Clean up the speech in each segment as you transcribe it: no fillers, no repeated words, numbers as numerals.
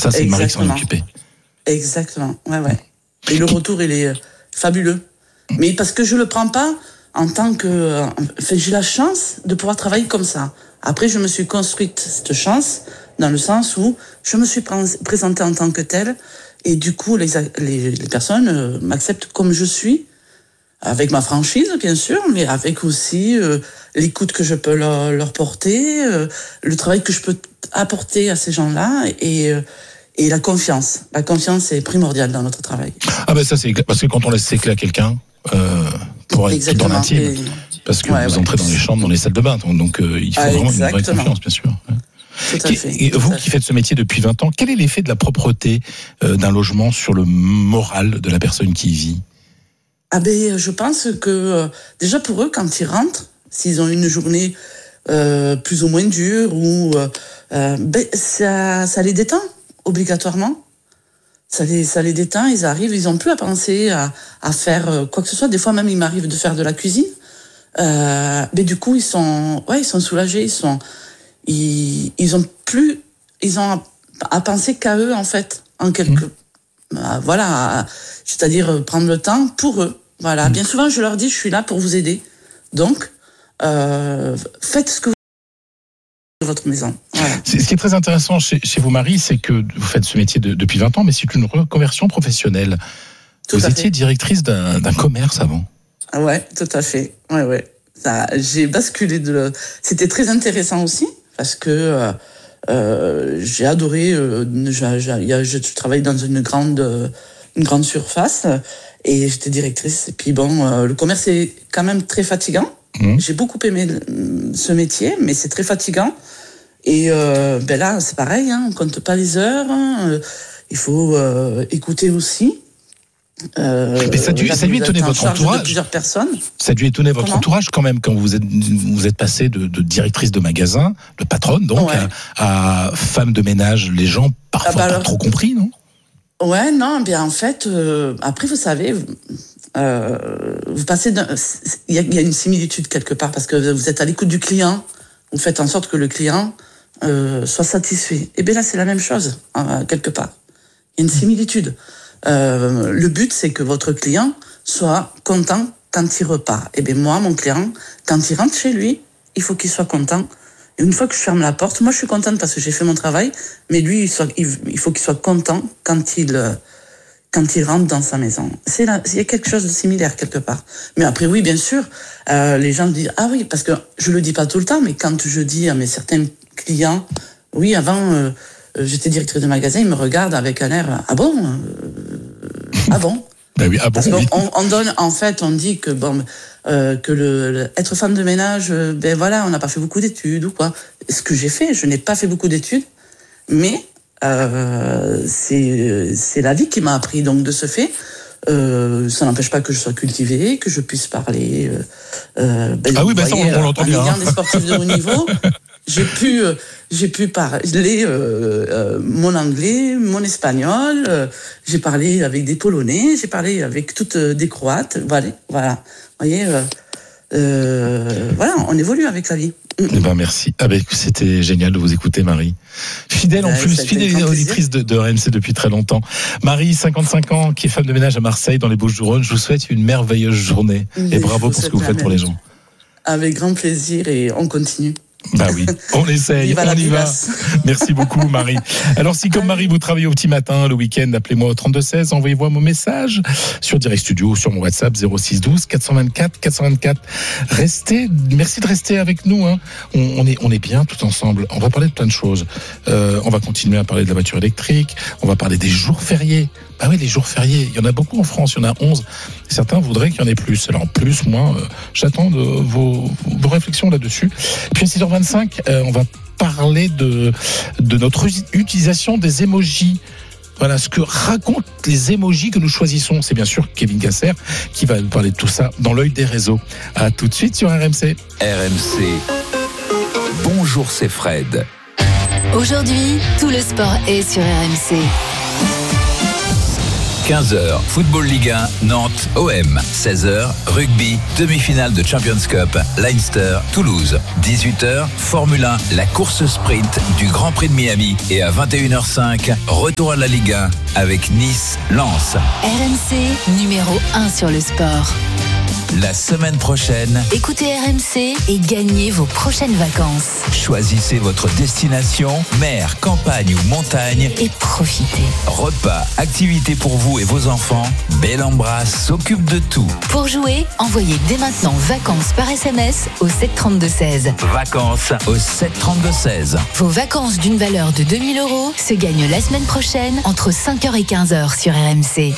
Ça, c'est Marie qui s'en est occupée. Exactement, ouais. Et le retour, il est fabuleux. Mais parce que je le prends pas en tant que... j'ai la chance de pouvoir travailler comme ça. Après, je me suis construite cette chance dans le sens où je me suis présentée en tant que telle et du coup, les personnes m'acceptent comme je suis, avec ma franchise, bien sûr, mais avec aussi l'écoute que je peux leur porter, le travail que je peux apporter à ces gens-là et la confiance. La confiance est primordiale dans notre travail. Ah ben ça, c'est parce que quand on laisse ses clés à quelqu'un, pour être dans l'intime, parce que vous entrez dans les chambres, dans les salles de bain, donc il faut vraiment une vraie confiance, bien sûr. Tout à fait. Et vous qui faites ce métier depuis 20 ans, quel est l'effet de la propreté d'un logement sur le moral de la personne qui y vit ? Je pense que déjà pour eux, quand ils rentrent, s'ils ont une journée plus ou moins dure, ou ça les détend obligatoirement. Ça les détend. Ils arrivent, ils ont plus à penser à faire quoi que ce soit. Des fois même, il m'arrive de faire de la cuisine. Mais du coup, ils sont soulagés. Ils ont à penser qu'à eux en fait, en quelque. C'est-à-dire prendre le temps pour eux. Voilà. Bien souvent, je leur dis, je suis là pour vous aider. Donc, faites ce que vous voulez de votre maison. Voilà. Ce qui est très intéressant chez vous, Marie, c'est que vous faites ce métier depuis 20 ans, mais c'est une reconversion professionnelle. Vous étiez directrice d'un commerce avant. Ouais, tout à fait. Ouais. J'ai basculé C'était très intéressant aussi, parce que j'ai adoré. Je travaille dans une grande surface et j'étais directrice. Et puis le commerce est quand même très fatigant. J'ai beaucoup aimé ce métier, mais c'est très fatigant. Et là, c'est pareil. On compte pas les heures. Il faut écouter aussi. Mais ça a dû étonner votre entourage. Plusieurs personnes. Ça a dû étonner votre entourage quand même quand vous êtes passé de directrice de magasin, de patronne donc, à femme de ménage. Les gens parfois pas trop compris, non ? Ouais, non, bien en fait, après vous savez, vous passez il y a une similitude quelque part parce que vous êtes à l'écoute du client, vous faites en sorte que le client soit satisfait. Et bien là, c'est la même chose quelque part. Il y a une similitude. Le but, c'est que votre client soit content quand il repart. Et bien moi, mon client, quand il rentre chez lui, il faut qu'il soit content. Et une fois que je ferme la porte, moi je suis contente parce que j'ai fait mon travail, mais lui, il faut qu'il soit content quand il rentre dans sa maison. Il y a quelque chose de similaire quelque part. Mais après, oui, bien sûr, les gens disent, ah oui, parce que je le dis pas tout le temps, mais quand je dis à mes certains clients, oui, avant, j'étais directrice de magasin, ils me regardent avec un air, ah bon? Ben oui, parce qu'on donne, en fait, on dit que être femme de ménage, on n'a pas fait beaucoup d'études ou quoi. Ce que j'ai fait, je n'ai pas fait beaucoup d'études, mais c'est la vie qui m'a appris. Donc de ce fait, ça n'empêche pas que je sois cultivée, que je puisse parler. Ça on l'entend bien. Des sportifs de haut niveau. J'ai pu parler mon anglais, mon espagnol. J'ai parlé avec des Polonais. J'ai parlé avec toutes des Croates. Voilà. Vous voyez, on évolue avec la vie. Merci. C'était génial de vous écouter, Marie. Fidèle auditrice de RMC depuis très longtemps. Marie, 55 ans, qui est femme de ménage à Marseille, dans les Bouches-du-Rhône. Je vous souhaite une merveilleuse journée. Et bravo pour ce que vous faites pour les gens. Avec grand plaisir et on continue. Bah oui, on essaye, on y va. Merci beaucoup, Marie. Alors, si comme Marie, vous travaillez au petit matin, le week-end, appelez-moi au 3216, envoyez-moi mon message sur Direct Studio, sur mon WhatsApp 06 12 424 424. Merci de rester avec nous. On est bien tout ensemble. On va parler de plein de choses. On va continuer à parler de la voiture électrique. On va parler des jours fériés. Ah oui, les jours fériés, il y en a beaucoup en France, il y en a 11. Certains voudraient qu'il y en ait plus. Alors plus, moins, j'attends vos réflexions là-dessus. Puis à 6h25, on va parler de notre utilisation des emojis. Voilà ce que racontent les emojis que nous choisissons. C'est bien sûr Kevin Gasser qui va nous parler de tout ça dans l'œil des réseaux. À tout de suite sur RMC. RMC. Bonjour, c'est Fred. Aujourd'hui, tout le sport est sur RMC. 15h, Football Ligue 1, Nantes, OM. 16h, Rugby, demi-finale de Champions Cup, Leinster, Toulouse. 18h, Formule 1, la course sprint du Grand Prix de Miami. Et à 21h05, retour à la Ligue 1 avec Nice, Lens. RMC, numéro 1 sur le sport. La semaine prochaine, écoutez RMC et gagnez vos prochaines vacances. Choisissez votre destination, mer, campagne ou montagne. Et profitez. Repas, activités pour vous et vos enfants. Belambra s'occupe de tout. Pour jouer, envoyez dès maintenant vacances par SMS au 732-16. Vacances au 732-16. Vos vacances d'une valeur de 2 000 € se gagnent la semaine prochaine entre 5h et 15h sur RMC.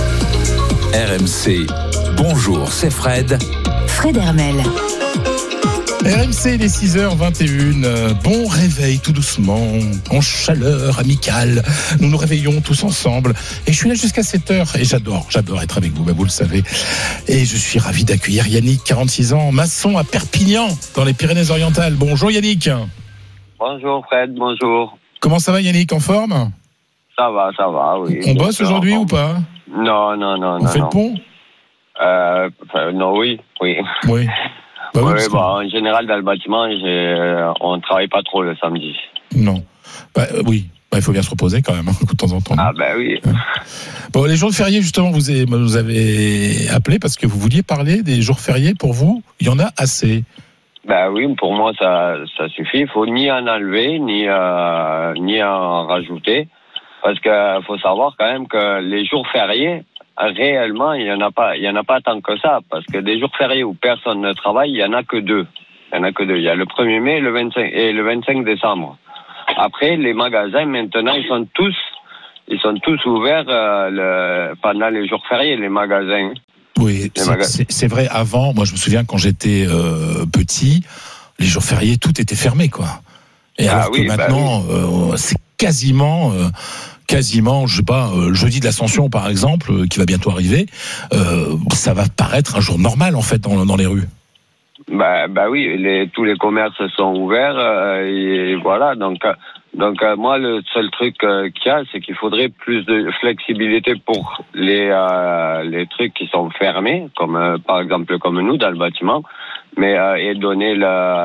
RMC. Bonjour, c'est Fred. Fred Hermel. RMC, les 6h21. Bon réveil tout doucement, en chaleur amicale. Nous nous réveillons tous ensemble. Et je suis là jusqu'à 7h. Et j'adore être avec vous, vous le savez. Et je suis ravi d'accueillir Yannick, 46 ans, maçon à Perpignan, dans les Pyrénées-Orientales. Bonjour Yannick. Bonjour Fred, bonjour. Comment ça va Yannick, en forme ? Ça va, oui. On bosse aujourd'hui ou pas ? Non. On fait le pont ? Non, oui. Oui. Oui, en général, dans le bâtiment, on ne travaille pas trop le samedi. Non. Oui. Il faut bien se reposer quand même, de temps en temps. Ah, oui. Bon, les jours fériés, justement, vous avez appelé parce que vous vouliez parler des jours fériés. Pour vous, il y en a assez. Oui, pour moi, ça suffit. Il ne faut ni en enlever, ni en rajouter. Parce qu'il faut savoir quand même que les jours fériés, réellement, il y en a pas tant que ça, parce que des jours fériés où personne ne travaille, il y en a que deux. Il y a le 1er mai et le 25 décembre. Après, les magasins maintenant, ils sont tous ouverts pendant les jours fériés, les magasins. Oui, c'est vrai. Avant, moi, je me souviens quand j'étais petit, les jours fériés, tout était fermé, quoi. Et alors que maintenant, c'est quasiment, je sais pas, le jeudi de l'Ascension par exemple, qui va bientôt arriver, ça va paraître un jour normal en fait dans les rues. Oui, tous les commerces sont ouverts et voilà. Donc moi le seul truc qu'il y a, c'est qu'il faudrait plus de flexibilité pour les trucs qui sont fermés, comme par exemple comme nous dans le bâtiment, mais et donner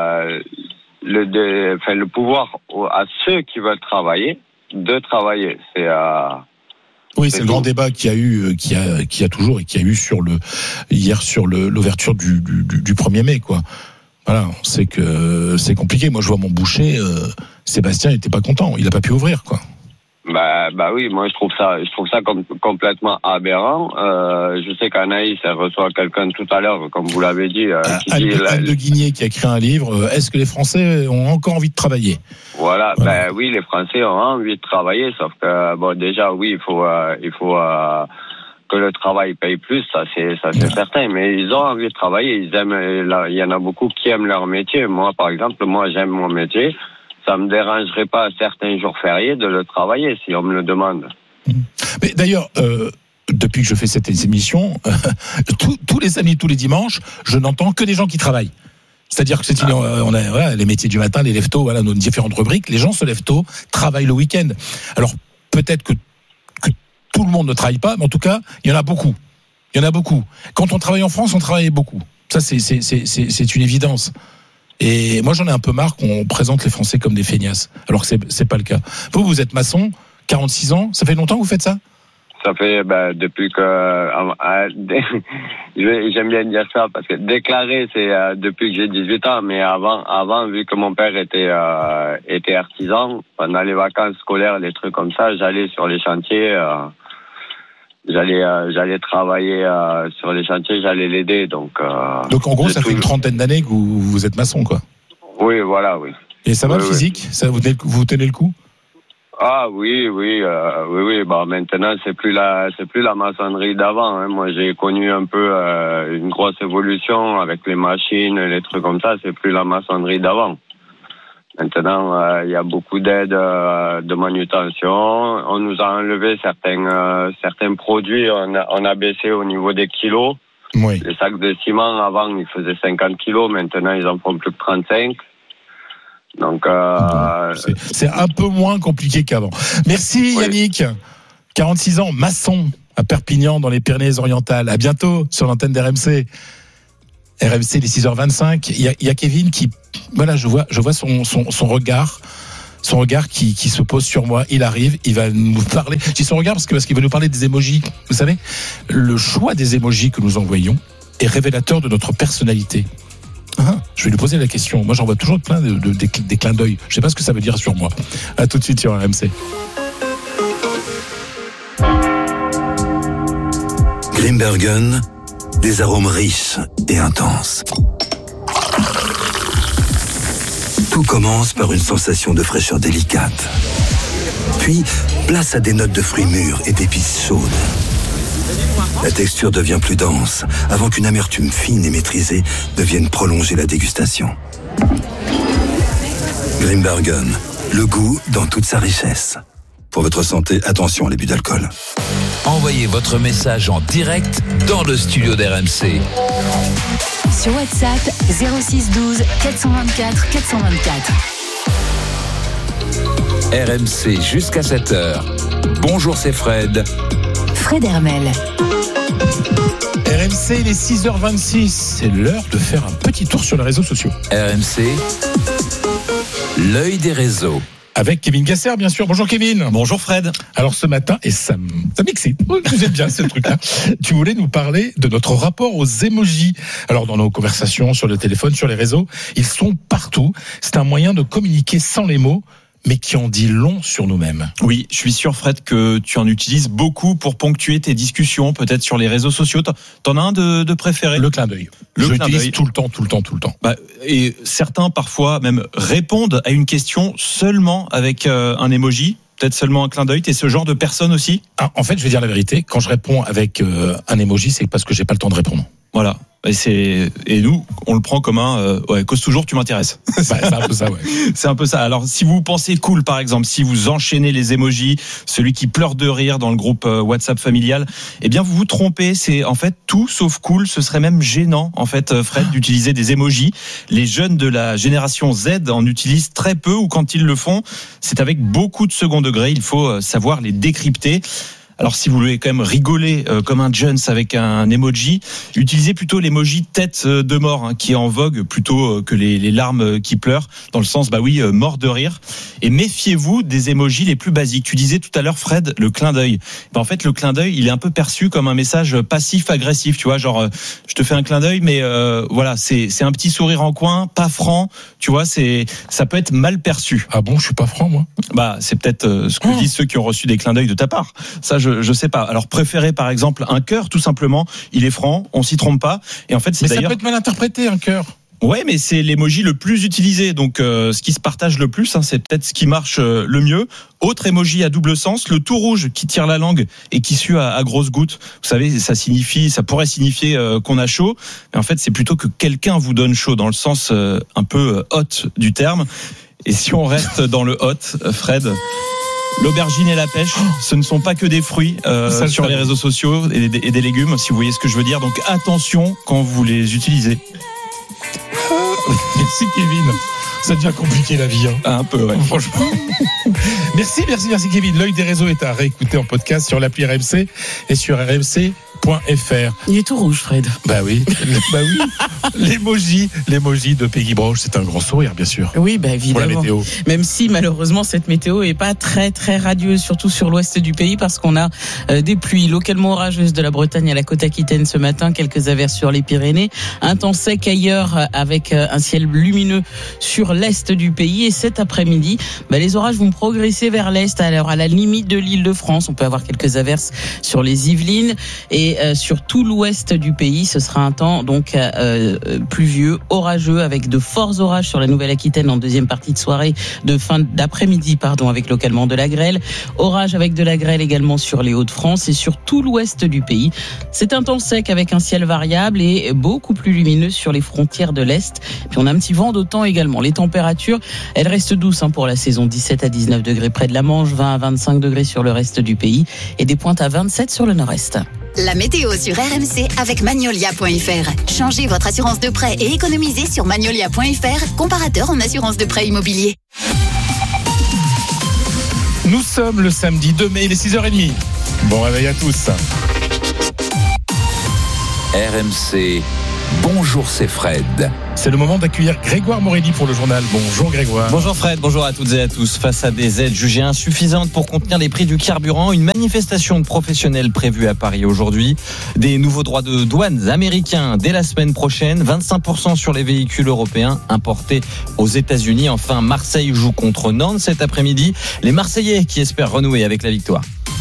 le pouvoir à ceux qui veulent travailler de travailler. Oui, c'est le grand débat qu'il y a eu, qui a toujours et qui a eu hier sur l'ouverture du 1er mai, quoi. Voilà, on sait que c'est compliqué. Moi, je vois mon boucher, Sébastien, il n'était pas content. Il n'a pas pu ouvrir, quoi. Oui, moi je trouve ça complètement aberrant. Je sais qu'Anaïs elle reçoit quelqu'un tout à l'heure, comme vous l'avez dit. Anne de Guigné qui a écrit un livre. Est-ce que les Français ont encore envie de travailler ? Voilà. Oui, les Français ont envie de travailler, sauf que déjà oui, il faut que le travail paye plus, ça c'est certain. Mais ils ont envie de travailler. Ils aiment. Il y en a beaucoup qui aiment leur métier. Moi, par exemple, j'aime mon métier. Ça me dérangerait pas certains jours fériés de le travailler si on me le demande. Mais d'ailleurs, depuis que je fais cette émission, tous les samedis, tous les dimanches, je n'entends que des gens qui travaillent. C'est-à-dire que on a les métiers du matin, les lève-tôt, voilà nos différentes rubriques. Les gens se lèvent tôt, travaillent le week-end. Alors peut-être que tout le monde ne travaille pas, mais en tout cas, il y en a beaucoup. Quand on travaille en France, on travaille beaucoup. Ça, c'est une évidence. Et moi, j'en ai un peu marre qu'on présente les Français comme des feignasses, alors que c'est pas le cas. Vous êtes maçon, 46 ans, ça fait longtemps que vous faites ça ? Ça fait depuis que j'aime bien dire ça parce que déclaré c'est depuis que j'ai 18 ans, mais avant vu que mon père était artisan, pendant les vacances scolaires, les trucs comme ça, j'allais sur les chantiers. J'allais travailler sur les chantiers, j'allais l'aider. Donc en gros, ça fait une trentaine d'années que vous êtes maçon, quoi. Oui, voilà, oui. Et ça va le physique ? Ça, vous tenez le coup ? Ah oui. Maintenant, c'est plus la maçonnerie d'avant. Hein. Moi, j'ai connu un peu une grosse évolution avec les machines, les trucs comme ça. C'est plus la maçonnerie d'avant. Maintenant, il y a beaucoup d'aides de manutention. On nous a enlevé certains produits. On a baissé au niveau des kilos. Oui. Les sacs de ciment, avant, ils faisaient 50 kilos. Maintenant, ils en font plus que 35. Donc, c'est un peu moins compliqué qu'avant. Merci Yannick, 46 ans, maçon à Perpignan dans les Pyrénées-Orientales. À bientôt sur l'antenne d'RMC. RMC, les 6h25. Il y a Kevin qui, voilà, je vois son regard. Son regard qui se pose sur moi. Il arrive, il va nous parler. Je dis son regard parce qu'il va nous parler des émojis. Vous savez, le choix des émojis que nous envoyons est révélateur de notre personnalité. Je vais lui poser la question. Moi, j'en vois toujours plein des clins d'œil. Je sais pas ce que ça veut dire sur moi. À tout de suite sur RMC. Grimbergen, des arômes riches et intenses. Tout commence par une sensation de fraîcheur délicate. Puis, place à des notes de fruits mûrs et d'épices chaudes. La texture devient plus dense, avant qu'une amertume fine et maîtrisée ne vienne prolonger la dégustation. Grimbergen, le goût dans toute sa richesse. Pour votre santé, attention à l'abus d'alcool. Envoyez votre message en direct dans le studio d'RMC. Sur WhatsApp 06 12 424 424. RMC jusqu'à 7h. Bonjour, c'est Fred. Fred Hermel. RMC, il est 6h26. C'est l'heure de faire un petit tour sur les réseaux sociaux. RMC, l'œil des réseaux. Avec Kevin Gasser, bien sûr. Bonjour Kevin. Bonjour Fred. Alors ce matin, et ça m'excite, vous êtes bien ce truc-là, tu voulais nous parler de notre rapport aux émojis. Alors dans nos conversations, sur le téléphone, sur les réseaux, ils sont partout. C'est un moyen de communiquer sans les mots, mais qui en dit long sur nous-mêmes. Oui, je suis sûr Fred que tu en utilises beaucoup pour ponctuer tes discussions, peut-être sur les réseaux sociaux. T'en as un de préféré ? Le clin d'œil. Je l'utilise tout le temps. Et certains parfois même répondent à une question seulement avec un emoji. Peut-être seulement un clin d'œil. T'es ce genre de personne aussi ? En fait, je vais dire la vérité. Quand je réponds avec un emoji, c'est parce que j'ai pas le temps de répondre. Voilà. Et nous, on le prend comme cause toujours, tu m'intéresses. C'est un peu ça, ouais. C'est un peu ça. Alors, si vous pensez cool, par exemple, si vous enchaînez les émojis, celui qui pleure de rire dans le groupe WhatsApp familial, eh bien, vous vous trompez. C'est en fait tout sauf cool. Ce serait même gênant, en fait, Fred, d'utiliser des émojis. Les jeunes de la génération Z en utilisent très peu, ou quand ils le font, c'est avec beaucoup de second degré. Il faut savoir les décrypter. Alors si vous voulez quand même rigoler comme un Jones avec un emoji, utilisez plutôt l'emoji tête de mort qui est en vogue plutôt que les larmes qui pleurent, dans le sens mort de rire. Et méfiez-vous des emojis les plus basiques. Tu disais tout à l'heure Fred, le clin d'œil. En fait le clin d'œil, il est un peu perçu comme un message passif-agressif, tu vois, genre je te fais un clin d'œil mais c'est un petit sourire en coin, pas franc, tu vois, ça peut être mal perçu. Ah bon, je suis pas franc moi. C'est peut-être ce que disent ceux qui ont reçu des clins d'œil de ta part. Ça je sais pas. Alors préférez par exemple un cœur tout simplement, il est franc, on s'y trompe pas et en fait c'est d'ailleurs ça peut être mal interprété un cœur. Ouais, mais c'est l'emoji le plus utilisé, donc ce qui se partage le plus, c'est peut-être ce qui marche le mieux. Autre emoji à double sens, le tout rouge qui tire la langue et qui sue à grosses gouttes. Vous savez, ça pourrait signifier qu'on a chaud, mais en fait c'est plutôt que quelqu'un vous donne chaud dans le sens un peu hot du terme. Et si on reste dans le hot, Fred, l'aubergine et la pêche, ce ne sont pas que des fruits sur les réseaux sociaux et des légumes, si vous voyez ce que je veux dire. Donc attention quand vous les utilisez. Merci Kevin. Ça devient compliqué la vie. Un peu, ouais. Franchement. Merci Kevin. L'œil des réseaux est à réécouter en podcast sur l'appli RMC et sur rmc.fr. Il est tout rouge, Fred. Bah oui. L'emoji de Peggy Broche, c'est un grand sourire, bien sûr. Oui, évidemment. Pour la météo. Même si, malheureusement, cette météo est pas très, très radieuse, surtout sur l'ouest du pays, parce qu'on a des pluies localement orageuses de la Bretagne à la côte aquitaine ce matin, quelques averses sur les Pyrénées, un temps sec ailleurs avec un ciel lumineux sur l'est du pays. Et cet après-midi, les orages vont progresser vers l'est, alors à la limite de l'Île-de-France. On peut avoir quelques averses sur les Yvelines et sur tout l'ouest du pays. Ce sera un temps donc pluvieux, orageux, avec de forts orages sur la Nouvelle-Aquitaine en deuxième partie de soirée, de fin d'après-midi, avec localement de la grêle. Orage avec de la grêle également sur les Hauts-de-France et sur tout l'ouest du pays. C'est un temps sec avec un ciel variable et beaucoup plus lumineux sur les frontières de l'Est. Puis on a un petit vent d'automne également. Les températures, elles restent douces pour la saison. 17 à 19 degrés près de la Manche, 20 à 25 degrés sur le reste du pays et des pointes à 27 sur le nord-est. La météo sur RMC avec Magnolia.fr. Changez votre assurance de prêt et économisez sur Magnolia.fr, comparateur en assurance de prêt immobilier. Nous sommes le samedi 2 mai, il est 6h30. Bon réveil à tous. RMC, bonjour, c'est Fred. C'est le moment d'accueillir Grégoire Morelli pour le journal. Bonjour Grégoire. Bonjour Fred, bonjour à toutes et à tous. Face à des aides jugées insuffisantes pour contenir les prix du carburant, une manifestation de professionnels prévue à Paris aujourd'hui. Des nouveaux droits de douane américains dès la semaine prochaine, 25% sur les véhicules européens importés aux États-Unis. Enfin, Marseille joue contre Nantes cet après-midi. Les Marseillais qui espèrent renouer avec la victoire.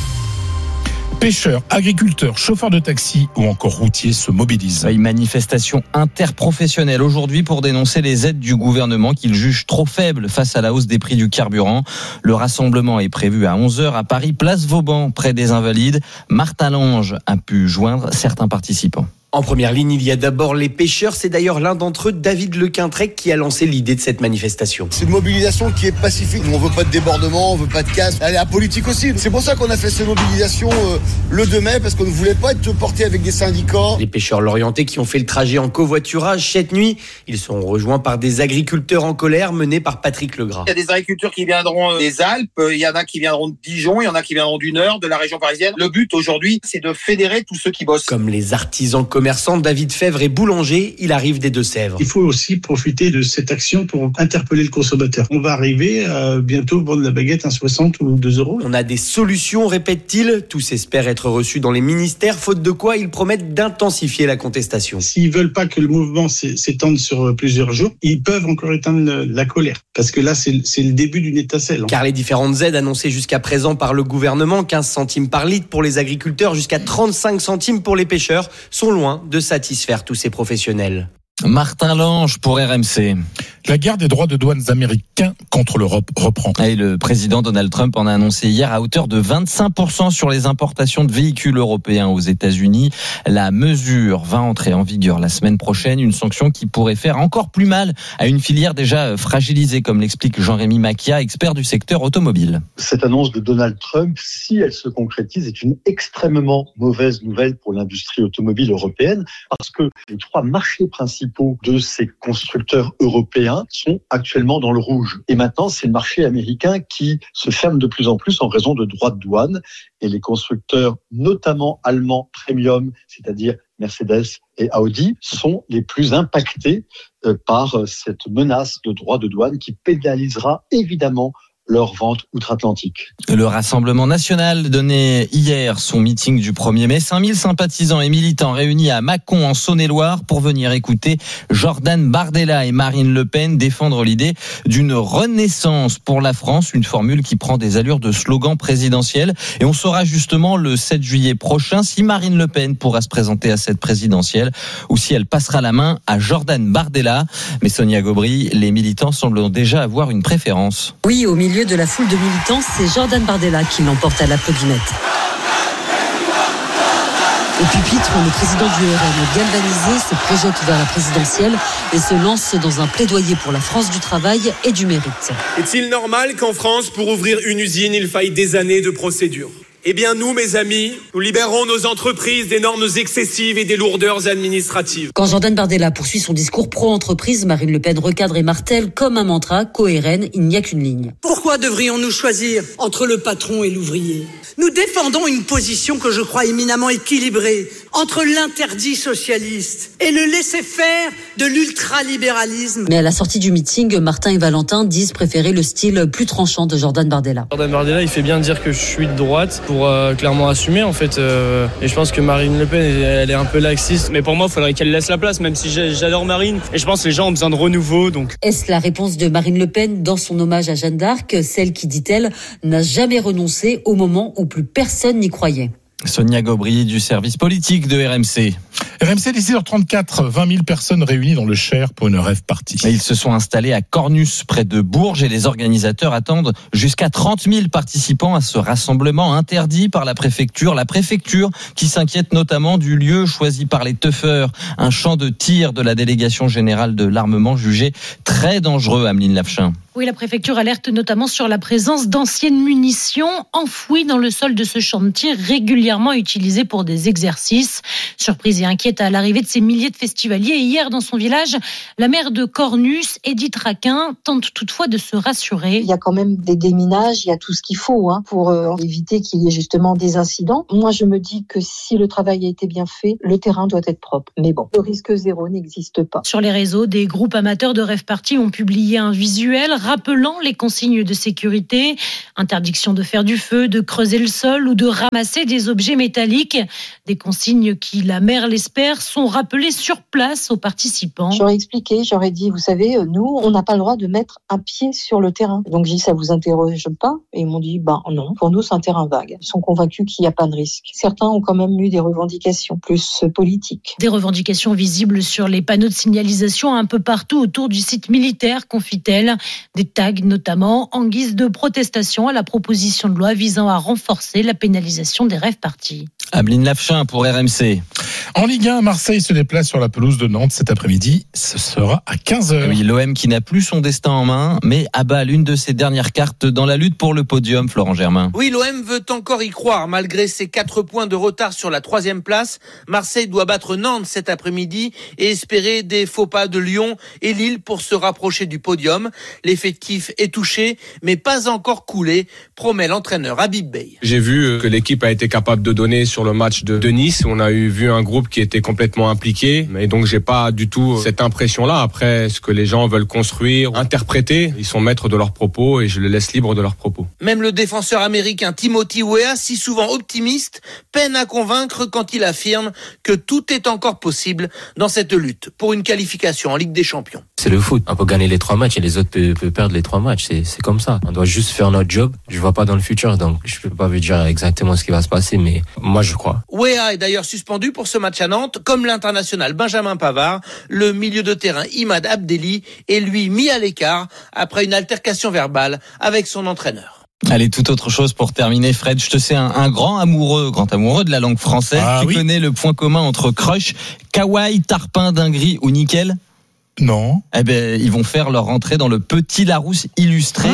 Pêcheurs, agriculteurs, chauffeurs de taxi ou encore routiers se mobilisent. Une manifestation interprofessionnelle aujourd'hui pour dénoncer les aides du gouvernement qu'ils jugent trop faibles face à la hausse des prix du carburant. Le rassemblement est prévu à 11h à Paris, place Vauban, près des Invalides. Martin Lange a pu joindre certains participants. En première ligne, il y a d'abord les pêcheurs. C'est d'ailleurs l'un d'entre eux, David Lequintrec, qui a lancé l'idée de cette manifestation. C'est une mobilisation qui est pacifique. Nous, on veut pas de débordement, on veut pas de casse. Elle est apolitique aussi. C'est pour ça qu'on a fait cette mobilisation le 2 mai, parce qu'on ne voulait pas être porté avec des syndicats. Les pêcheurs lorientais qui ont fait le trajet en covoiturage cette nuit, ils sont rejoints par des agriculteurs en colère menés par Patrick Legras. Il y a des agriculteurs qui viendront des Alpes, il y en a qui viendront de Dijon, il y en a qui viendront du Nord, de la région parisienne. Le but aujourd'hui, c'est de fédérer tous ceux qui bossent. Comme les artisans commerçants, David Fèvre est boulanger, il arrive des Deux-Sèvres. Il faut aussi profiter de cette action pour interpeller le consommateur. On va arriver à bientôt vendre la baguette à 60 ou 2 euros. On a des solutions, répète-t-il. Tous espèrent être reçus dans les ministères, faute de quoi ils promettent d'intensifier la contestation. S'ils veulent pas que le mouvement s'étende sur plusieurs jours, ils peuvent encore éteindre la colère. Parce que là, c'est le début d'une étincelle. Car les différentes aides annoncées jusqu'à présent par le gouvernement, 15 centimes par litre pour les agriculteurs, jusqu'à 35 centimes pour les pêcheurs, sont loin de satisfaire tous ces professionnels. Martin Lange pour RMC. La guerre des droits de douane américains contre l'Europe reprend. Et le président Donald Trump en a annoncé hier à hauteur de 25% sur les importations de véhicules européens aux États-Unis. La mesure va entrer en vigueur la semaine prochaine, une sanction qui pourrait faire encore plus mal à une filière déjà fragilisée, comme l'explique Jean-Rémy Macchia, expert du secteur automobile. Cette annonce de Donald Trump, si elle se concrétise, est une extrêmement mauvaise nouvelle pour l'industrie automobile européenne, parce que les 3 marchés principaux de ces constructeurs européens sont actuellement dans le rouge. Et maintenant, c'est le marché américain qui se ferme de plus en plus en raison de droits de douane. Et les constructeurs, notamment allemands premium, c'est-à-dire Mercedes et Audi, sont les plus impactés par cette menace de droits de douane qui pénalisera évidemment leur vente outre-Atlantique. Le Rassemblement national donnait hier son meeting du 1er mai. 5000 sympathisants et militants réunis à Mâcon en Saône-et-Loire pour venir écouter Jordan Bardella et Marine Le Pen défendre l'idée d'une renaissance pour la France, une formule qui prend des allures de slogan présidentiel. Et on saura justement le 7 juillet prochain si Marine Le Pen pourra se présenter à cette présidentielle ou si elle passera la main à Jordan Bardella. Mais Sonia Gobry, les militants semblent déjà avoir une préférence. Oui, au milieu de la foule de militants, c'est Jordan Bardella qui l'emporte à l'applaudimètre. Au pupitre, le président du RN, galvanisé, se projette vers la présidentielle et se lance dans un plaidoyer pour la France du travail et du mérite. Est-il normal qu'en France, pour ouvrir une usine, il faille des années de procédure ? Eh bien nous, mes amis, nous libérerons nos entreprises des normes excessives et des lourdeurs administratives. Quand Jordan Bardella poursuit son discours pro-entreprise, Marine Le Pen recadre et martèle comme un mantra, co-RN, il n'y a qu'une ligne. Pourquoi devrions-nous choisir entre le patron et l'ouvrier ? Nous défendons une position que je crois éminemment équilibrée entre l'interdit socialiste et le laisser-faire de l'ultralibéralisme. Mais à la sortie du meeting, Martin et Valentin disent préférer le style plus tranchant de Jordan Bardella. Jordan Bardella, il fait bien dire que je suis de droite pour clairement assumer en fait. Et je pense que Marine Le Pen, elle est un peu laxiste. Mais pour moi, il faudrait qu'elle laisse la place, même si j'adore Marine. Et je pense que les gens ont besoin de renouveau. Donc. Est-ce la réponse de Marine Le Pen dans son hommage à Jeanne d'Arc, celle qui, dit-elle, n'a jamais renoncé au moment où plus personne n'y croyait? Sonia Gobry du service politique de RMC. RMC, 16h34, 20 000 personnes réunies dans le Cher pour une rave party. Ils se sont installés à Cornus, près de Bourges, et les organisateurs attendent jusqu'à 30 000 participants à ce rassemblement interdit par la préfecture. La préfecture qui s'inquiète notamment du lieu choisi par les teufeurs, un champ de tir de la délégation générale de l'armement jugé très dangereux, Ameline Lafchin. Oui, la préfecture alerte notamment sur la présence d'anciennes munitions enfouies dans le sol de ce champ de tir régulièrement utilisé pour des exercices. Surprise et inquiète à l'arrivée de ces milliers de festivaliers. Et hier, dans son village, la maire de Cornus, Edith Raquin, tente toutefois de se rassurer. Il y a quand même des déminages, il y a tout ce qu'il faut pour éviter qu'il y ait justement des incidents. Moi, je me dis que si le travail a été bien fait, le terrain doit être propre. Mais bon, le risque zéro n'existe pas. Sur les réseaux, des groupes amateurs de rave party ont publié un visuel rappelant les consignes de sécurité. Interdiction de faire du feu, de creuser le sol ou de ramasser des objets métalliques. Des consignes qui, la maire l'espère, sont rappelées sur place aux participants. J'aurais expliqué, j'aurais dit, vous savez, nous, on n'a pas le droit de mettre un pied sur le terrain. Donc j'ai dit, ça vous interroge pas? Et ils m'ont dit, non, pour nous, c'est un terrain vague. Ils sont convaincus qu'il n'y a pas de risque. Certains ont quand même eu des revendications plus politiques. Des revendications visibles sur les panneaux de signalisation un peu partout autour du site militaire, confie-t-elle. Des tags notamment en guise de protestation à la proposition de loi visant à renforcer la pénalisation des rave parties. Ameline Lafchin pour RMC. En Ligue 1, Marseille se déplace sur la pelouse de Nantes cet après-midi. Ce sera à 15h. Oui, l'OM qui n'a plus son destin en main, mais abat l'une de ses dernières cartes dans la lutte pour le podium, Florent Germain. Oui, l'OM veut encore y croire. Malgré ses 4 points de retard sur la 3e place, Marseille doit battre Nantes cet après-midi et espérer des faux pas de Lyon et Lille pour se rapprocher du podium. L'effectif est touché, mais pas encore coulé, promet l'entraîneur Habib Beye. J'ai vu que l'équipe a été capable de donner sur le match de Nice. On a vu un groupe qui était complètement impliqué. Et donc, j'ai pas du tout cette impression-là. Après, ce que les gens veulent construire, interpréter, ils sont maîtres de leurs propos et je les laisse libres de leurs propos. Même le défenseur américain Timothy Weah, si souvent optimiste, peine à convaincre quand il affirme que tout est encore possible dans cette lutte pour une qualification en Ligue des Champions. C'est le foot. On peut gagner les 3 matchs et les autres peuvent perdre les 3 matchs. C'est comme ça. On doit juste faire notre job. Je vois pas dans le futur, donc je peux pas vous dire exactement ce qui va se passer, mais moi je crois. Weah est d'ailleurs suspendu pour ce match à Nantes, comme l'international Benjamin Pavard. Le milieu de terrain Imad Abdelli est lui mis à l'écart après une altercation verbale avec son entraîneur. Allez, toute autre chose pour terminer, Fred. Je te sais un grand amoureux de la langue française. Tu connais le point commun entre crush, kawaii, tarpin, dinguerie ou nickel? Non. Eh ben, ils vont faire leur entrée dans le Petit Larousse illustré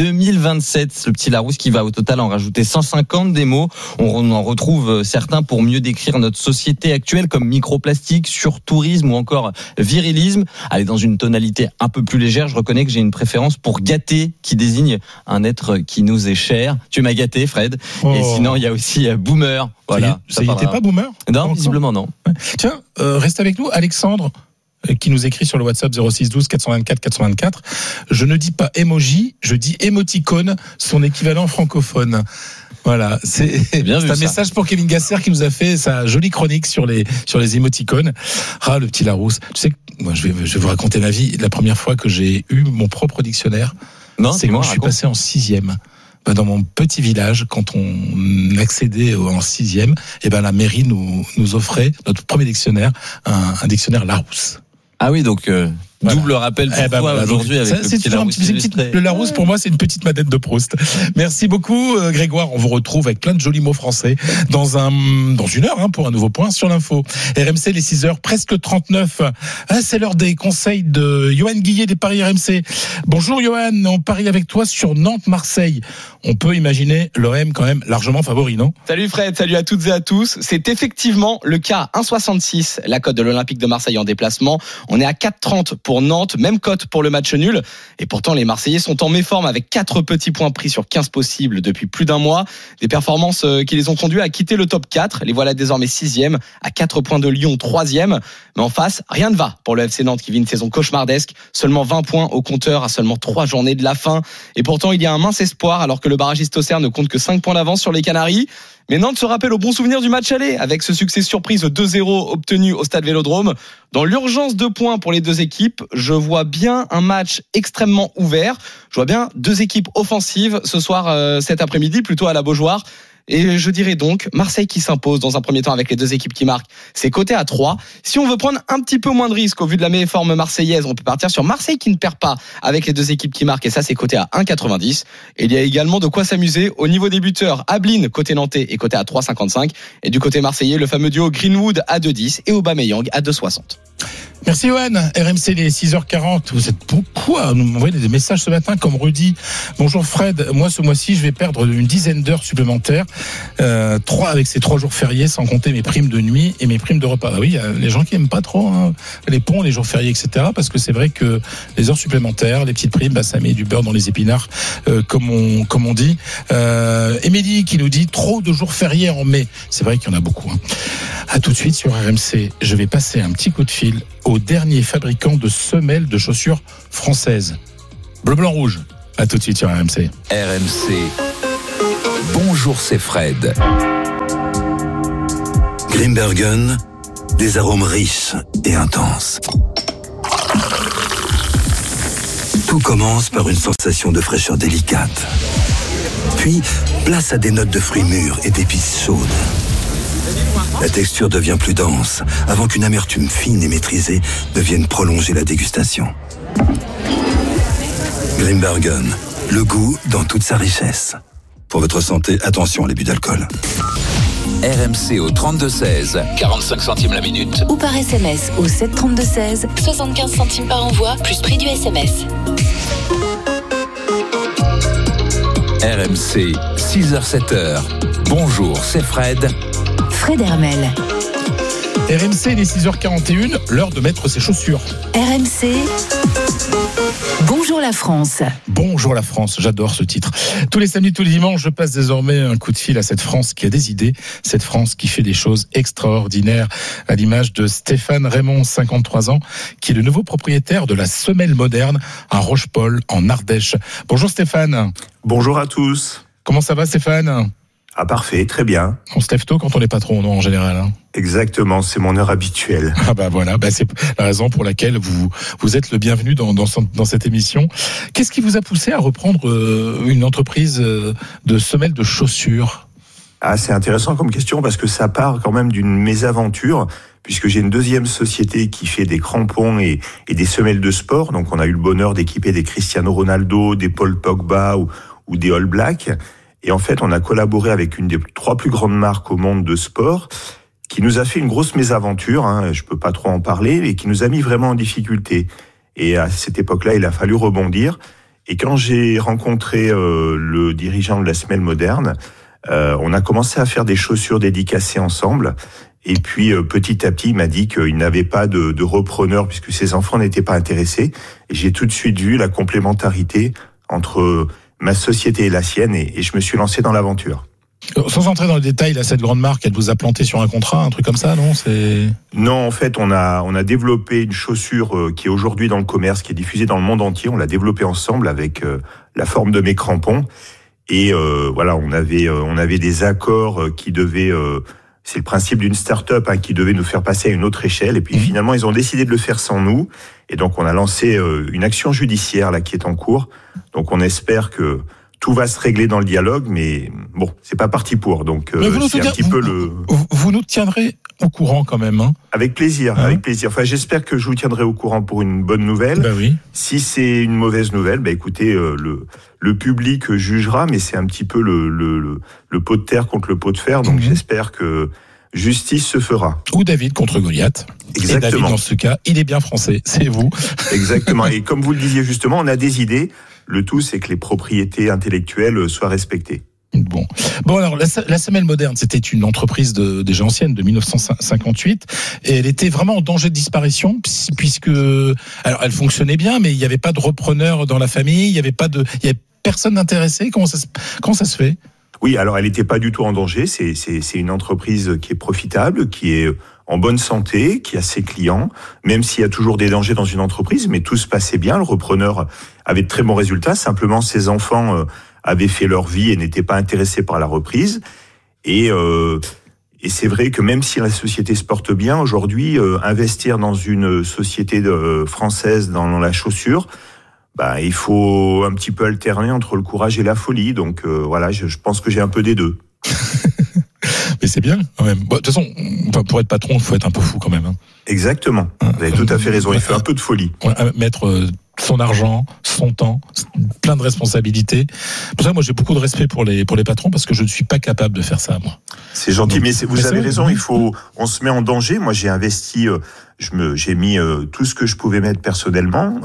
2027. Le Petit Larousse qui va au total en rajouter 150 des mots. On en retrouve certains pour mieux décrire notre société actuelle comme microplastique, surtourisme ou encore virilisme. Allez, dans une tonalité un peu plus légère, je reconnais que j'ai une préférence pour gâté qui désigne un être qui nous est cher. Tu m'as gâté, Fred. Et sinon, il y a aussi boomer. Voilà. Ça y était pas boomer? Non, visiblement non. Tiens, reste avec nous, Alexandre, qui nous écrit sur le WhatsApp 06 12 424 424. Je ne dis pas emoji, je dis émoticône, son équivalent francophone. Voilà, c'est un message pour Kevin Gasser qui nous a fait sa jolie chronique sur les émoticônes. Ah, le petit Larousse. Tu sais, moi je vais vous raconter ma vie. La première fois que j'ai eu mon propre dictionnaire, c'est quand je suis passé en 6e. Dans mon petit village, quand on accédait en 6e, la mairie nous offrait notre premier dictionnaire, un dictionnaire Larousse. Ah oui, donc double rappel pour toi aujourd'hui avec le petit Larousse. Le Larousse, pour moi, c'est une petite Madeleine de Proust. Merci beaucoup, Grégoire. On vous retrouve avec plein de jolis mots français dans une heure pour un nouveau point sur l'info. RMC, les 6h, presque 39. C'est l'heure des conseils de Johan Guillet des Paris RMC. Bonjour, Johan. On parie avec toi sur Nantes-Marseille. On peut imaginer l'OM quand même largement favori, non? Salut Fred, salut à toutes et à tous. C'est effectivement le cas. 1,66 la cote de l'Olympique de Marseille en déplacement. On est à 4,30 pour Nantes, même cote pour le match nul. Et pourtant, les Marseillais sont en méforme avec 4 petits points pris sur 15 possibles depuis plus d'un mois. Des performances qui les ont conduits à quitter le top 4. Les voilà désormais 6e, à 4 points de Lyon, 3e. Mais en face, rien ne va pour le FC Nantes qui vit une saison cauchemardesque. Seulement 20 points au compteur à seulement 3 journées de la fin. Et pourtant, il y a un mince espoir alors que le barragiste Auxerre ne compte que 5 points d'avance sur les Canaries. Mais Nantes se rappelle au bon souvenir du match aller avec ce succès surprise 2-0 obtenu au stade Vélodrome. Dans l'urgence de points pour les deux équipes, je vois bien un match extrêmement ouvert. Je vois bien 2 équipes offensives ce soir, cet après-midi, plutôt à la Beaujoire. Et je dirais donc Marseille qui s'impose dans un premier temps avec les 2 équipes qui marquent. C'est coté à 3. Si on veut prendre un petit peu moins de risques au vu de la méforme marseillaise, on peut partir sur Marseille qui ne perd pas avec les 2 équipes qui marquent. Et ça, c'est coté à 1,90. Et il y a également de quoi s'amuser au niveau des buteurs. Ablin, côté nantais, est coté à 3,55. Et du côté marseillais, le fameux duo Greenwood à 2,10 et Aubameyang à 2,60. Merci Johan. RMC, les 6h40. Vous êtes beaucoup à nous envoyer des messages ce matin comme Rudy. Bonjour Fred. Moi, ce mois-ci, je vais perdre une dizaine d'heures supplémentaires. 3 avec ces 3 jours fériés, sans compter mes primes de nuit et mes primes de repas. Ah oui, il y a les gens qui aiment pas trop les ponts, les jours fériés, etc. Parce que c'est vrai que les heures supplémentaires, les petites primes, ça met du beurre dans les épinards, comme on dit. Émilie qui nous dit trop de jours fériés en mai. C'est vrai qu'il y en a beaucoup. À tout de suite sur RMC. Je vais passer un petit coup de fil au dernier fabricant de semelles de chaussures françaises. Bleu, blanc, rouge. À tout de suite sur RMC. RMC. Bonjour, c'est Fred. Grimbergen, des arômes riches et intenses. Tout commence par une sensation de fraîcheur délicate. Puis, place à des notes de fruits mûrs et d'épices chaudes. La texture devient plus dense, avant qu'une amertume fine et maîtrisée ne vienne prolonger la dégustation. Grimbergen, le goût dans toute sa richesse. Pour votre santé, attention à l'abus d'alcool. RMC au 32-16, 45 centimes la minute. Ou par SMS au 732-16, 75 centimes par envoi, plus prix du SMS. RMC, 6h-7h. Bonjour, c'est Fred. Fred Hermel. RMC, les 6h41, l'heure de mettre ses chaussures. RMC. Bonjour la France. Bonjour la France, j'adore ce titre. Tous les samedis, tous les dimanches, je passe désormais un coup de fil à cette France qui a des idées, cette France qui fait des choses extraordinaires, à l'image de Stéphane Raymond, 53 ans, qui est le nouveau propriétaire de la Semelle Moderne à Rochepol, en Ardèche. Bonjour Stéphane. Bonjour à tous. Comment ça va Stéphane ? Ah parfait, très bien. On se lève tôt quand on est patron, non, en général. Exactement, c'est mon heure habituelle. Ah bah voilà, c'est la raison pour laquelle vous êtes le bienvenu dans cette émission. Qu'est-ce qui vous a poussé à reprendre une entreprise de semelles de chaussures ? Ah, c'est intéressant comme question parce que ça part quand même d'une mésaventure, puisque j'ai une deuxième société qui fait des crampons et des semelles de sport. Donc on a eu le bonheur d'équiper des Cristiano Ronaldo, des Paul Pogba ou des All Blacks. Et en fait, on a collaboré avec une des 3 plus grandes marques au monde de sport, qui nous a fait une grosse mésaventure, je peux pas trop en parler, et qui nous a mis vraiment en difficulté. Et à cette époque-là, il a fallu rebondir. Et quand j'ai rencontré le dirigeant de la Semelle Moderne, on a commencé à faire des chaussures dédicacées ensemble. Et puis, petit à petit, il m'a dit qu'il n'avait pas de repreneur, puisque ses enfants n'étaient pas intéressés. Et j'ai tout de suite vu la complémentarité entre ma société et la sienne, et je me suis lancé dans l'aventure. Sans entrer dans le détail, là, cette grande marque, elle vous a planté sur un contrat, un truc comme ça, non ? Non, en fait, on a développé une chaussure qui est aujourd'hui dans le commerce, qui est diffusée dans le monde entier. On l'a développée ensemble avec la forme de mes crampons. Et voilà, on avait des accords qui devaient... c'est le principe d'une start-up qui devait nous faire passer à une autre échelle. Et puis finalement, ils ont décidé de le faire sans nous. Et donc, on a lancé une action judiciaire là qui est en cours. Donc, on espère que tout va se régler dans le dialogue, mais bon, c'est pas parti pour. Donc, c'est un petit peu le. Vous nous tiendrez au courant quand même, hein ? Avec plaisir, avec plaisir. Enfin, j'espère que je vous tiendrai au courant pour une bonne nouvelle. Bah oui. Si c'est une mauvaise nouvelle, écoutez, le public jugera, mais c'est un petit peu le pot de terre contre le pot de fer. Donc, j'espère que justice se fera. Ou David contre Goliath. Exactement. Et David, dans ce cas, il est bien français, c'est vous. Exactement. Et comme vous le disiez justement, on a des idées. Le tout, c'est que les propriétés intellectuelles soient respectées. Bon, alors la Semelle Moderne, c'était une entreprise déjà ancienne, de 1958, et elle était vraiment en danger de disparition, puisque alors elle fonctionnait bien, mais il n'y avait pas de repreneur dans la famille, il y avait personne intéressé. Comment ça se fait ? Oui, alors elle n'était pas du tout en danger. C'est une entreprise qui est profitable, qui est en bonne santé, qui a ses clients, même s'il y a toujours des dangers dans une entreprise, mais tout se passait bien. Le repreneur avait de très bons résultats. Simplement, ses enfants avaient fait leur vie et n'étaient pas intéressés par la reprise. Et c'est vrai que même si la société se porte bien, aujourd'hui, investir dans une société française dans la chaussure, il faut un petit peu alterner entre le courage et la folie. Donc voilà, je pense que j'ai un peu des deux. Mais c'est bien quand même. De toute façon, pour être patron, il faut être un peu fou quand même. Exactement. Vous avez tout à fait raison. Il faut un peu de folie. Mettre son argent, son temps, plein de responsabilités. Pour ça, moi, j'ai beaucoup de respect pour les patrons parce que je ne suis pas capable de faire ça, moi. C'est gentil, mais vous avez raison. On se met en danger. Moi, j'ai investi, j'ai mis tout ce que je pouvais mettre personnellement.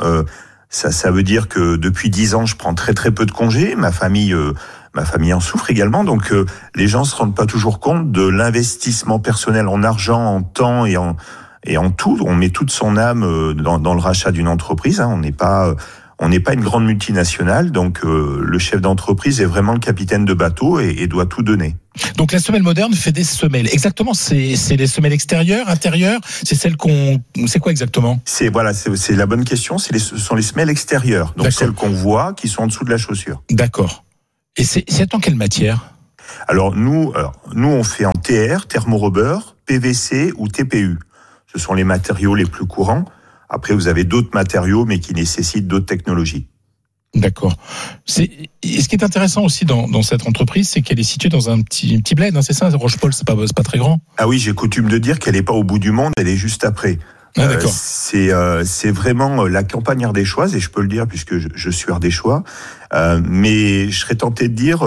Ça veut dire que depuis 10 ans, je prends très très peu de congés. Ma famille en souffre également. Donc, les gens se rendent pas toujours compte de l'investissement personnel en argent, en temps et en tout. On met toute son âme dans le rachat d'une entreprise. On n'est pas une grande multinationale. Donc, le chef d'entreprise est vraiment le capitaine de bateau et doit tout donner. Donc, la semelle moderne fait des semelles. Exactement. C'est les semelles extérieures, intérieures. C'est celles c'est quoi exactement? C'est la bonne question. Ce sont les semelles extérieures. Donc, celles qu'on voit, qui sont en dessous de la chaussure. D'accord. Et c'est en quelle matière? Alors, nous, on fait en TR, thermorubber, PVC ou TPU. Ce sont les matériaux les plus courants. Après, vous avez d'autres matériaux, mais qui nécessitent d'autres technologies. D'accord. Ce qui est intéressant aussi dans cette entreprise, c'est qu'elle est située dans un petit bled, hein, c'est ça, Rochepol, c'est pas très grand. Ah oui, j'ai coutume de dire qu'elle n'est pas au bout du monde, elle est juste après. Ah, d'accord. C'est vraiment la campagne ardéchoise, et je peux le dire puisque je suis ardéchois. Mais je serais tenté de dire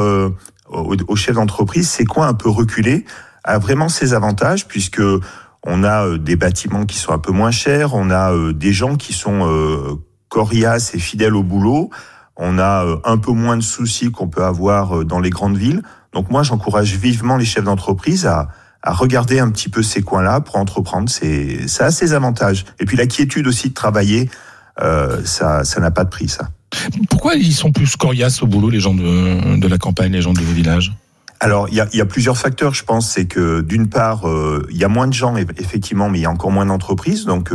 au chef d'entreprise, c'est quoi un peu reculé, a vraiment ses avantages, puisque on a des bâtiments qui sont un peu moins chers, on a des gens qui sont coriaces et fidèles au boulot, on a un peu moins de soucis qu'on peut avoir dans les grandes villes. Donc moi, j'encourage vivement les chefs d'entreprise à regarder un petit peu ces coins-là pour entreprendre. Ça a ses avantages. Et puis la quiétude aussi de travailler, ça n'a pas de prix, ça. Pourquoi ils sont plus coriaces au boulot, les gens de la campagne, les gens de vos villages? Alors, il y a plusieurs facteurs, je pense. C'est que d'une part, il y a moins de gens, effectivement, mais il y a encore moins d'entreprises. Donc,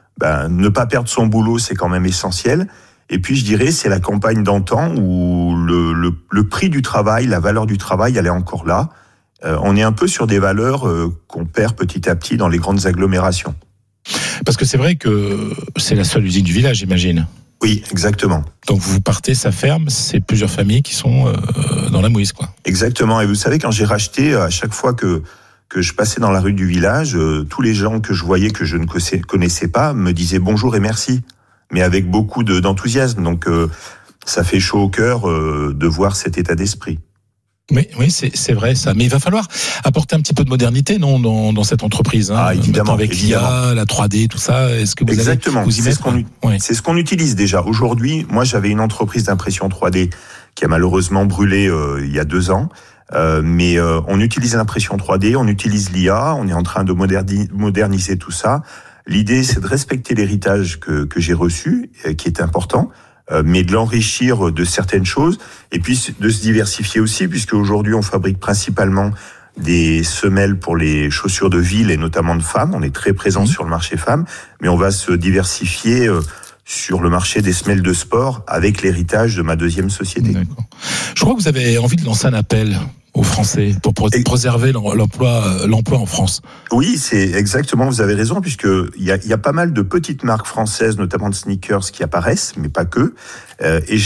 ne pas perdre son boulot, c'est quand même essentiel. Et puis, je dirais, c'est la campagne d'antan où le prix du travail, la valeur du travail, elle est encore là. On est un peu sur des valeurs qu'on perd petit à petit dans les grandes agglomérations. Parce que c'est vrai que c'est la seule usine du village, j'imagine. Oui, exactement. Donc vous partez, ça ferme, c'est plusieurs familles qui sont dans la mouise, quoi. Exactement. Et vous savez, quand j'ai racheté, à chaque fois que je passais dans la rue du village, tous les gens que je voyais que je ne connaissais pas me disaient bonjour et merci, mais avec beaucoup d'enthousiasme. Donc ça fait chaud au cœur de voir cet état d'esprit. Oui, c'est vrai ça. Mais il va falloir apporter un petit peu de modernité, non, dans cette entreprise. Hein, évidemment. Avec l'IA, la 3D, tout ça. Est-ce que vous Exactement. allez vous y mettre? C'est ce qu'on utilise déjà. Aujourd'hui, moi, j'avais une entreprise d'impression 3D qui a malheureusement brûlé il y a 2 ans. Mais on utilise l'impression 3D, on utilise l'IA, on est en train de moderniser tout ça. L'idée, c'est de respecter l'héritage que j'ai reçu, qui est important, mais de l'enrichir de certaines choses, et puis de se diversifier aussi, puisque aujourd'hui on fabrique principalement des semelles pour les chaussures de ville et notamment de femmes. On est très présent sur le marché femmes, mais on va se diversifier sur le marché des semelles de sport avec l'héritage de ma deuxième société. D'accord. Je crois que vous avez envie de lancer un appel aux Français pour préserver l'emploi en France. Oui, c'est exactement, vous avez raison, puisque il y a pas mal de petites marques françaises, notamment de sneakers, qui apparaissent, mais pas que. Et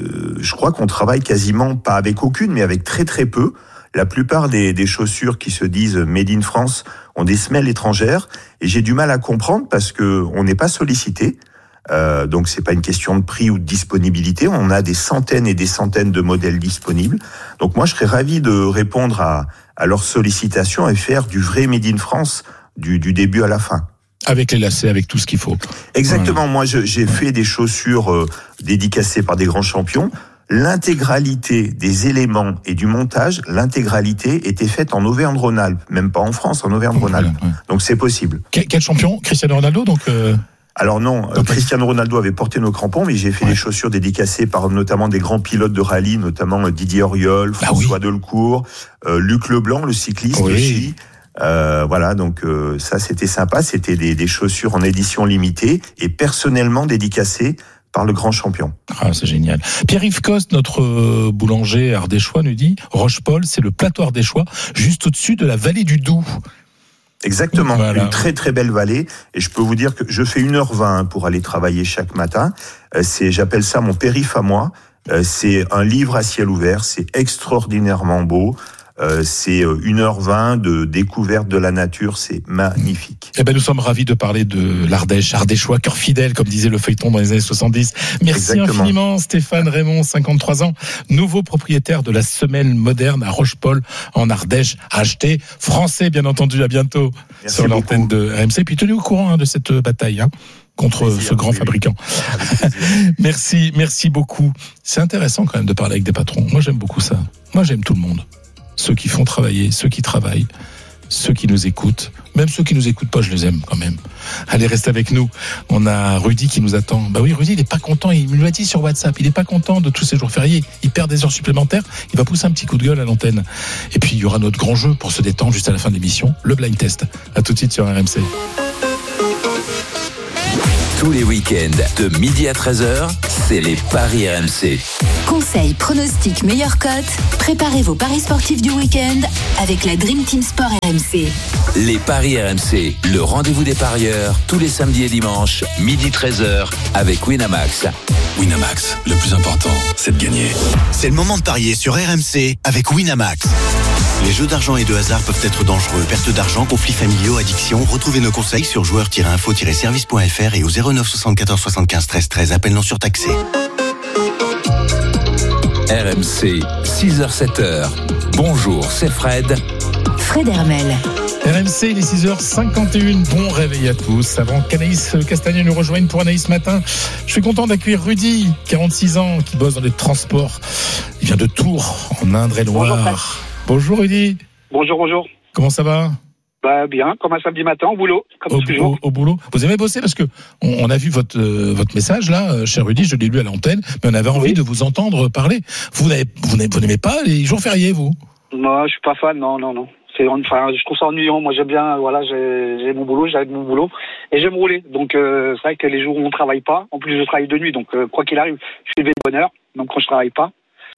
je crois qu'on travaille quasiment, pas avec aucune, mais avec très très peu. La plupart des chaussures qui se disent Made in France ont des semelles étrangères, et j'ai du mal à comprendre parce que on n'est pas sollicité. Donc c'est pas une question de prix ou de disponibilité. On a des centaines et des centaines de modèles disponibles. Donc moi je serais ravi de répondre à leurs sollicitations et faire du vrai Made in France du début à la fin. Avec les lacets, avec tout ce qu'il faut. Exactement. Moi j'ai fait des chaussures dédicacées par des grands champions. L'intégralité des éléments et du montage, l'intégralité était faite en Auvergne-Rhône-Alpes, même pas en France, en Auvergne-Rhône-Alpes. Donc c'est possible. Quel champion? Cristiano Ronaldo, donc Alors non, Cristiano Ronaldo avait porté nos crampons, mais j'ai fait des chaussures dédicacées par notamment des grands pilotes de rallye, notamment Didier Auriol, François Delcourt, Luc Leblanc, le cycliste aussi. Voilà, donc ça c'était sympa, c'était des chaussures en édition limitée et personnellement dédicacées par le grand champion. Ah, c'est génial. Pierre-Yves Coste, notre boulanger ardéchois, nous dit Rochepol, c'est le plateau ardéchois, juste au-dessus de la vallée du Doubs. Exactement, voilà. Une très très belle vallée, et je peux vous dire que je fais 1h20 pour aller travailler chaque matin. J'appelle ça mon périph' à moi. C'est un livre à ciel ouvert, c'est extraordinairement beau. C'est 1h20 de découverte de la nature, c'est magnifique. Eh ben, nous sommes ravis de parler de l'Ardèche, Ardéchois, cœur fidèle, comme disait le feuilleton dans les années 70. Merci Exactement. Infiniment, Stéphane Raymond, 53 ans, nouveau propriétaire de la Semelle Moderne à Rochepol, en Ardèche, acheté français, bien entendu. À bientôt. Merci sur l'antenne de RMC. Puis tenez au courant de cette bataille contre ce grand fabricant. Merci beaucoup. C'est intéressant quand même de parler avec des patrons. Moi, j'aime beaucoup ça. Moi, j'aime tout le monde. Ceux qui font travailler, ceux qui travaillent, ceux qui nous écoutent. Même ceux qui nous écoutent pas, je les aime quand même. Allez, reste avec nous. On a Rudy qui nous attend. Bah oui, Rudy, il est pas content. Il me l'a dit sur WhatsApp. Il est pas content de tous ces jours fériés. Il perd des heures supplémentaires. Il va pousser un petit coup de gueule à l'antenne. Et puis, il y aura notre grand jeu pour se détendre juste à la fin de l'émission, le blind test. À tout de suite sur RMC. Tous les week-ends, de midi à 13h, c'est les Paris RMC. Conseils, pronostics, meilleures cotes. Préparez vos paris sportifs du week-end avec la Dream Team Sport RMC. Les Paris RMC, le rendez-vous des parieurs, tous les samedis et dimanches, midi 13h, avec Winamax. Winamax, le plus important, c'est de gagner. C'est le moment de parier sur RMC avec Winamax. Les jeux d'argent et de hasard peuvent être dangereux. Perte d'argent, conflits familiaux, addiction. Retrouvez nos conseils sur joueurs-info-service.fr et au 09 74 75 13 13. Appel non surtaxé. RMC, 6h-7h. Bonjour, c'est Fred. Fred Hermel. RMC, il est 6h51. Bon réveil à tous. Avant qu'Anaïs Castagnet nous rejoigne pour Anaïs Matin, je suis content d'accueillir Rudy, 46 ans, qui bosse dans les transports. Il vient de Tours, en Indre-et-Loire. Bonjour Rudy. Bonjour. Comment ça va ? Bah bien, comme un samedi matin au boulot, comme toujours. Au boulot. Vous aimez bosser parce que on a vu votre message là, cher Rudy, je l'ai lu à l'antenne, mais on avait envie de vous entendre parler. Vous n'aimez pas les jours fériés, vous ? Moi, je suis pas fan, non. Je trouve ça ennuyant. Moi, j'aime bien, j'ai mon boulot, j'arrive mon boulot et j'aime rouler. Donc c'est vrai que les jours où on travaille pas, en plus je travaille de nuit, donc quoi qu'il arrive, je suis levé de bonne heure. Donc quand je travaille pas,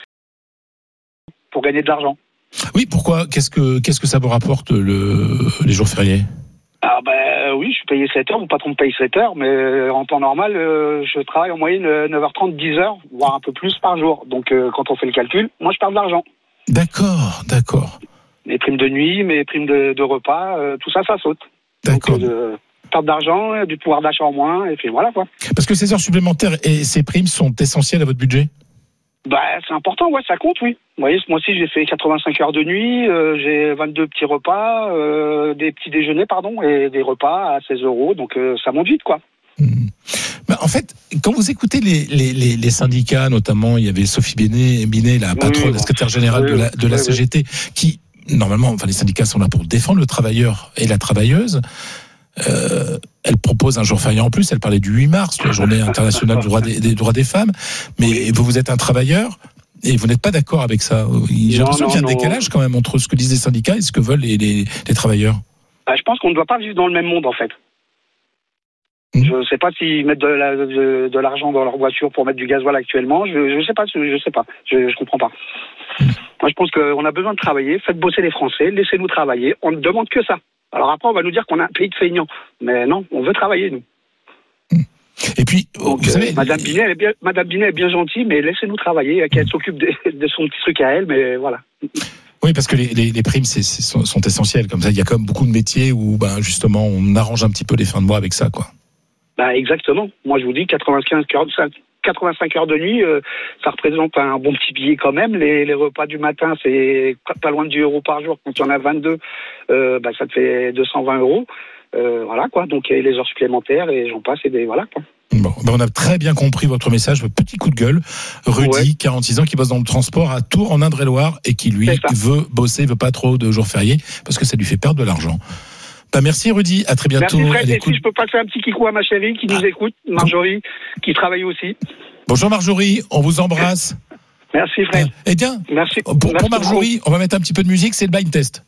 pour gagner de l'argent. Oui, pourquoi ? Qu'est-ce que ça vous rapporte les jours fériés ? Oui, je suis payé 7 heures, mon patron me paye 7 heures, mais en temps normal, je travaille en moyenne 9h30, 10 heures, voire un peu plus par jour. Donc quand on fait le calcul, moi je perds de l'argent. D'accord. Mes primes de nuit, mes primes de repas, tout ça saute. D'accord. Donc, perte d'argent, du pouvoir d'achat en moins, et puis voilà quoi. Parce que ces heures supplémentaires et ces primes sont essentielles à votre budget ? C'est important, ça compte, oui. Vous voyez, ce mois-ci, j'ai fait 85 heures de nuit, j'ai 22 petits repas, des petits déjeuners, et des repas à 16 €, donc ça monte vite, quoi. En fait, quand vous écoutez les syndicats, notamment, il y avait Sophie Binet, la patronne, la secrétaire générale de la CGT, qui, normalement, les syndicats sont là pour défendre le travailleur et la travailleuse. Elle propose un jour férié en plus. Elle parlait du 8 mars, la journée internationale des droits des femmes. Mais vous êtes un travailleur et vous n'êtes pas d'accord avec ça. J'ai l'impression qu'il y a un décalage quand même entre ce que disent les syndicats et ce que veulent les travailleurs. Je pense qu'on ne doit pas vivre dans le même monde en fait. Je ne sais pas s'ils mettent de l'argent dans leur voiture pour mettre du gasoil actuellement. Je ne sais pas. Je comprends pas. Moi, je pense qu'on a besoin de travailler. Faites bosser les Français. Laissez-nous travailler. On ne demande que ça. Alors après, on va nous dire qu'on a un pays de feignants. Mais non, on veut travailler, nous. Et puis, donc, vous savez... Madame Binet est bien gentille, mais laissez-nous travailler. Qu'elle s'occupe de son petit truc à elle, mais voilà. Oui, parce que les primes sont essentielles. Comme ça, il y a quand même beaucoup de métiers où, justement, on arrange un petit peu les fins de mois avec ça, quoi. Exactement. Moi, je vous dis, 85 heures de nuit, ça représente un bon petit billet quand même. Les repas du matin, c'est pas loin de 10 € par jour. Quand il y en a 22, ça te fait 220 €. Voilà quoi. Donc il y a les heures supplémentaires et j'en passe et voilà quoi. Bon, on a très bien compris votre message. Petit coup de gueule. Rudy, 46 ans, qui bosse dans le transport à Tours en Indre-et-Loire et qui lui veut bosser, veut pas trop de jours fériés parce que ça lui fait perdre de l'argent. Merci Rudy, à très bientôt. Merci Fred, et si je peux passer un petit kikou à ma chérie qui nous écoute, Marjorie, qui travaille aussi. Bonjour Marjorie, on vous embrasse. Merci Fred. Merci. Pour Marjorie, on va mettre un petit peu de musique, c'est le blind test.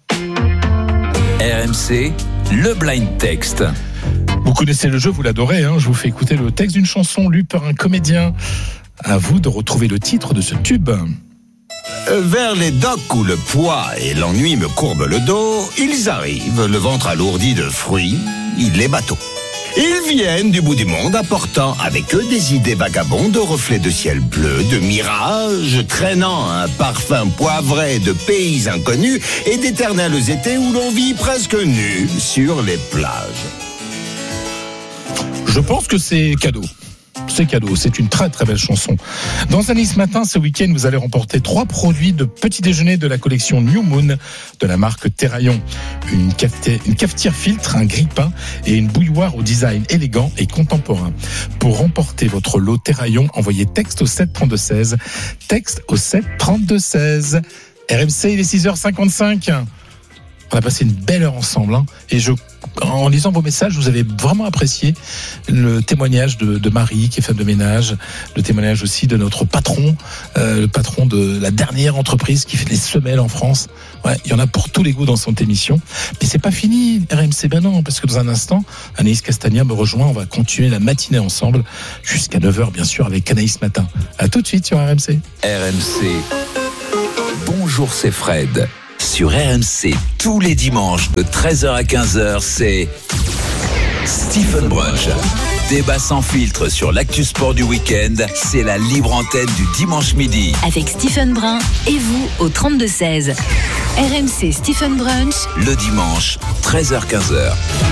RMC, le blind test. Vous connaissez le jeu, vous l'adorez, je vous fais écouter le texte d'une chanson lue par un comédien. À vous de retrouver le titre de ce tube. Vers les docks où le poids et l'ennui me courbent le dos, ils arrivent, le ventre alourdi de fruits, les bateaux. Ils viennent du bout du monde apportant avec eux des idées vagabondes de reflets de ciel bleu, de mirages, traînant un parfum poivré de pays inconnus et d'éternels étés où l'on vit presque nu sur les plages. Je pense que c'est cadeau. C'est cadeau, c'est une très très belle chanson. Dans Anaïs Matin, ce week-end, vous allez remporter 3 produits de petit déjeuner de la collection New Moon de la marque Terraillon. Une cafetière filtre, un grille-pain et une bouilloire au design élégant et contemporain. Pour remporter votre lot Terraillon, envoyez texte au 732-16. Texte au 732-16. RMC, il est 6h55. On a passé une belle heure ensemble, et en lisant vos messages, vous avez vraiment apprécié le témoignage de Marie, qui est femme de ménage, le témoignage aussi de notre patron, le patron de la dernière entreprise qui fait des semelles en France. Ouais, il y en a pour tous les goûts dans son émission. Mais c'est pas fini, RMC, ben non, parce que dans un instant, Anaïs Castagna me rejoint, on va continuer la matinée ensemble, jusqu'à 9h bien sûr, avec Anaïs Matin. À tout de suite sur RMC. RMC. Bonjour, c'est Fred. Sur RMC, tous les dimanches de 13h à 15h, c'est Stephen Brunch. Débat sans filtre sur l'actu sport du week-end, c'est la libre antenne du dimanche midi. Avec Stephen Brun et vous au 32-16. RMC Stephen Brunch. Le dimanche, 13h-15h.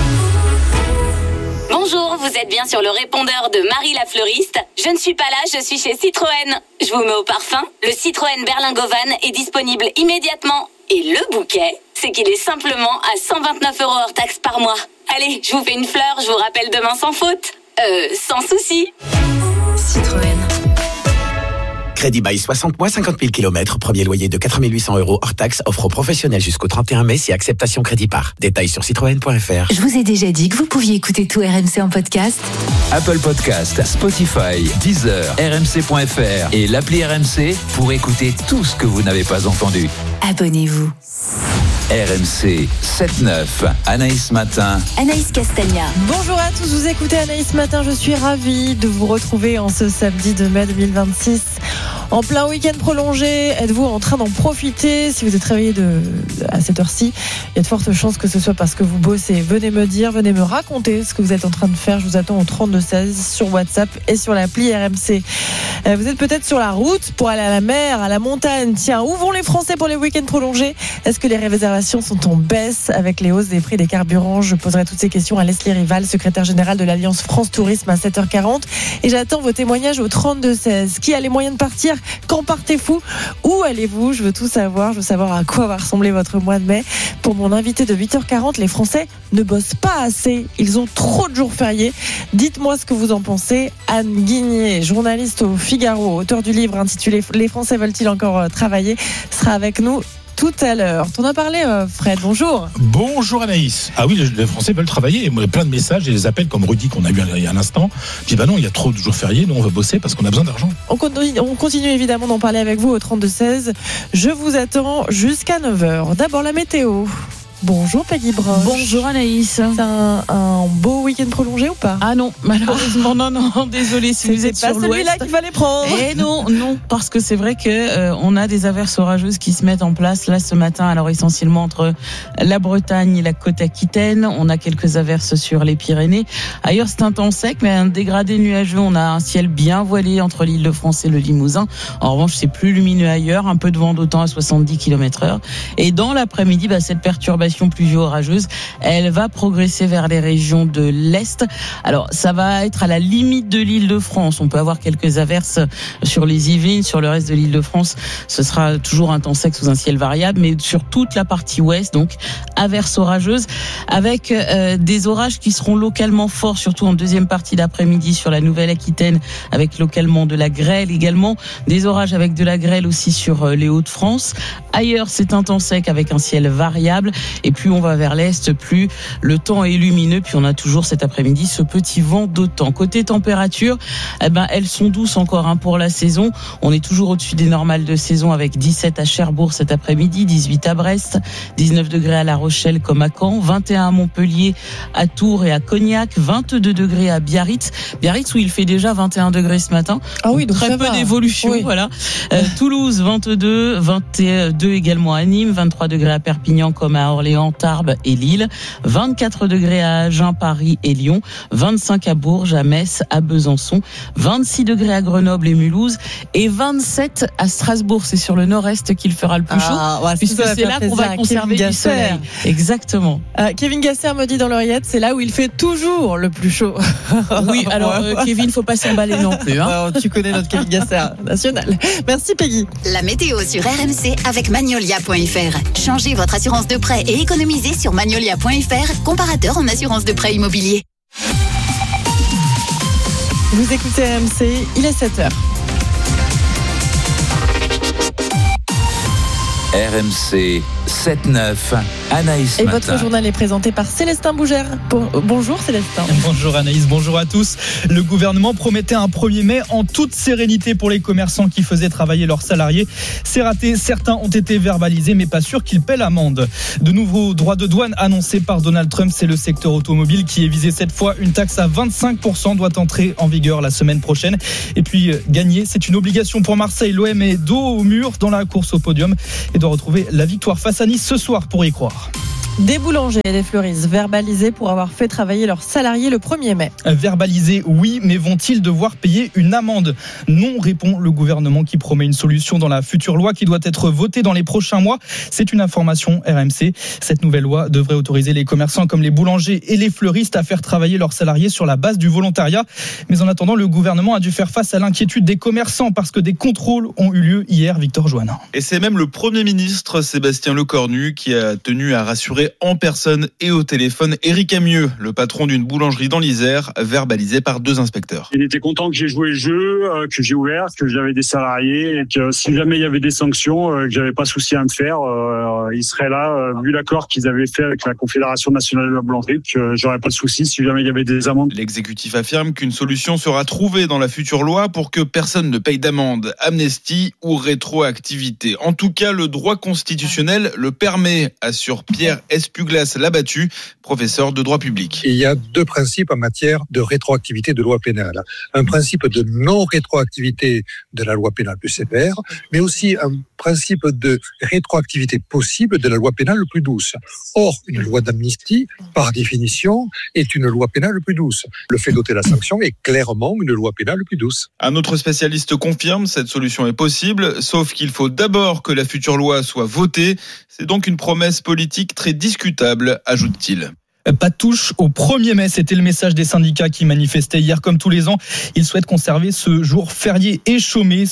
Bonjour, vous êtes bien sur le répondeur de Marie la fleuriste. Je ne suis pas là, je suis chez Citroën. Je vous mets au parfum. Le Citroën Berlingovan est disponible immédiatement. Et le bouquet, c'est qu'il est simplement à 129 € hors taxe par mois. Allez, je vous fais une fleur, je vous rappelle demain sans faute. Sans souci. Citroën. Crédit bail 60 mois, 50 000 km. Premier loyer de 4 800 € hors taxe. Offre aux professionnels jusqu'au 31 mai si acceptation crédit par. Détails sur citroën.fr. Je vous ai déjà dit que vous pouviez écouter tout RMC en podcast. Apple Podcast, Spotify, Deezer, RMC.fr et l'appli RMC pour écouter tout ce que vous n'avez pas entendu. Abonnez-vous. RMC 7-9, Anaïs Matin. Anaïs Castagna. Bonjour à tous, vous écoutez Anaïs Matin. Je suis ravie de vous retrouver en ce samedi de mai 2026. En plein week-end prolongé, êtes-vous en train d'en profiter? Si vous êtes réveillé à cette heure-ci, il y a de fortes chances que ce soit parce que vous bossez. Venez me dire, venez me raconter ce que vous êtes en train de faire. Je vous attends au 32-16 sur WhatsApp et sur l'appli RMC. Vous êtes peut-être sur la route pour aller à la mer, à la montagne. Tiens, où vont les Français pour les week-ends prolongés? Est-ce que les réservations sont en baisse avec les hausses des prix des carburants? Je poserai toutes ces questions à Leslie Rival, secrétaire générale de l'Alliance France Tourisme, à 7h40. Et j'attends vos témoignages au 32-16. Qui a les moyens de partir? Quand partez-vous? Où allez-vous? Je veux tout savoir. Je veux savoir à quoi va ressembler votre mois de mai. Pour mon invité de 8h40, les Français ne bossent pas assez. Ils ont trop de jours fériés. Dites-moi ce que vous en pensez. Anne Guigné, journaliste au Figaro, auteur du livre intitulé « Les Français veulent-ils encore travailler ?» sera avec nous tout à l'heure. T'en as parlé, Fred, bonjour. Bonjour Anaïs. Ah oui, les Français veulent travailler. Moi, plein de messages et des appels comme Rudy qu'on a eu il y a un instant. Je dis non, il y a trop de jours fériés, nous on va bosser parce qu'on a besoin d'argent. On continue évidemment d'en parler avec vous au 32-16. Je vous attends jusqu'à 9h. D'abord la météo. Bonjour Peggy Broche. Bonjour Anaïs. C'est un beau week-end prolongé ou pas? Ah non, malheureusement, non, désolé si vous êtes sur l'ouest. C'est pas celui-là qu'il fallait prendre. Et non, parce que c'est vrai que on a des averses orageuses qui se mettent en place là ce matin. Alors essentiellement entre la Bretagne et la côte aquitaine, on a quelques averses sur les Pyrénées. Ailleurs c'est un temps sec, mais un dégradé nuageux. On a un ciel bien voilé entre l'Île-de-France et le Limousin. En revanche, c'est plus lumineux ailleurs, un peu de vent d'autant à 70 km/h. Et dans l'après-midi, cette perturbation pluvio-orageuse, elle va progresser vers les régions de l'Est. Alors, ça va être à la limite de l'Île-de-France. On peut avoir quelques averses sur les Yvelines, sur le reste de l'Île-de-France. Ce sera toujours un temps sec sous un ciel variable, mais sur toute la partie ouest, donc averses orageuses, avec des orages qui seront localement forts, surtout en deuxième partie d'après-midi sur la Nouvelle-Aquitaine, avec localement de la grêle également. Des orages avec de la grêle aussi sur les Hauts-de-France. Ailleurs, c'est un temps sec avec un ciel variable. Et plus on va vers l'est, plus le temps est lumineux. Puis on a toujours cet après-midi ce petit vent d'autant. Côté température, elles sont douces encore pour la saison. On est toujours au-dessus des normales de saison avec 17 à Cherbourg cet après-midi, 18 à Brest, 19 degrés à La Rochelle comme à Caen, 21 à Montpellier, à Tours et à Cognac, 22 degrés à Biarritz. Biarritz où il fait déjà 21 degrés ce matin. Ah oui, donc très peu d'évolution. Oui. Voilà. Toulouse 22, 22 également à Nîmes, 23 degrés à Perpignan comme à Orléans. Orléans, Tarbes et Lille. 24 degrés à Agen, Paris et Lyon. 25 à Bourges, à Metz, à Besançon. 26 degrés à Grenoble et Mulhouse. Et 27 à Strasbourg. C'est sur le nord-est qu'il fera le plus chaud. Puisque c'est là qu'on va conserver du soleil. Exactement. Kevin Gasser me dit dans l'oreillette, c'est là où il fait toujours le plus chaud. Oui, alors Kevin, faut pas s'emballer non plus. Hein. Tu connais notre Kevin Gasser national. Merci Peggy. La météo sur RMC avec Magnolia.fr. Changez votre assurance de prêt et économisez sur Magnolia.fr, comparateur en assurance de prêt immobilier. Vous écoutez RMC, il est 7h. RMC 7-9, Anaïs Et Matin. votre journal est présenté par Célestin Bougère. Bonjour Célestin. Bonjour Anaïs, bonjour à tous. Le gouvernement promettait un 1er mai en toute sérénité pour les commerçants qui faisaient travailler leurs salariés. C'est raté, certains ont été verbalisés, mais pas sûr qu'ils paient l'amende. De nouveaux droits de douane annoncés par Donald Trump, c'est le secteur automobile qui est visé cette fois. Une taxe à 25% doit entrer en vigueur la semaine prochaine. Et puis gagner, c'est une obligation pour Marseille. L'OM est dos au mur dans la course au podium et doit retrouver la victoire face à Nice ce soir pour y croire. Des boulangers et des fleuristes verbalisés pour avoir fait travailler leurs salariés le 1er mai. Verbalisés, oui, mais vont-ils devoir payer une amende ? Non, répond le gouvernement qui promet une solution dans la future loi qui doit être votée dans les prochains mois. C'est une information RMC. Cette nouvelle loi devrait autoriser les commerçants comme les boulangers et les fleuristes à faire travailler leurs salariés sur la base du volontariat. Mais en attendant, le gouvernement a dû faire face à l'inquiétude des commerçants parce que des contrôles ont eu lieu hier. Victor Joannin. Et c'est même le Premier ministre Sébastien Lecornu qui a tenu à rassurer en personne et au téléphone Éric Amieux, le patron d'une boulangerie dans l'Isère, verbalisé par 2 inspecteurs. Il était content que j'ai joué le jeu, que j'ai ouvert, que j'avais des salariés et que si jamais il y avait des sanctions, que j'avais pas souci à me faire, il serait là, vu l'accord qu'ils avaient fait avec la Confédération nationale de la boulangerie, que j'aurais pas de souci si jamais il y avait des amendes. L'exécutif affirme qu'une solution sera trouvée dans la future loi pour que personne ne paye d'amende, amnistie ou rétroactivité. En tout cas, le droit constitutionnel le permet, assure Pierre Espuglas-Labattu, professeur de droit public. Il y a 2 principes en matière de rétroactivité de loi pénale. Un principe de non-rétroactivité de la loi pénale plus sévère, mais aussi un principe de rétroactivité possible de la loi pénale plus douce. Or, une loi d'amnistie, par définition, est une loi pénale plus douce. Le fait d'ôter la sanction est clairement une loi pénale plus douce. Un autre spécialiste confirme, cette solution est possible, sauf qu'il faut d'abord que la future loi soit votée. C'est donc une promesse politique très discutable, ajoute-t-il. Pas de touche au 1er mai, c'était le message des syndicats qui manifestaient hier comme tous les ans. Ils souhaitent conserver ce jour férié et chômé.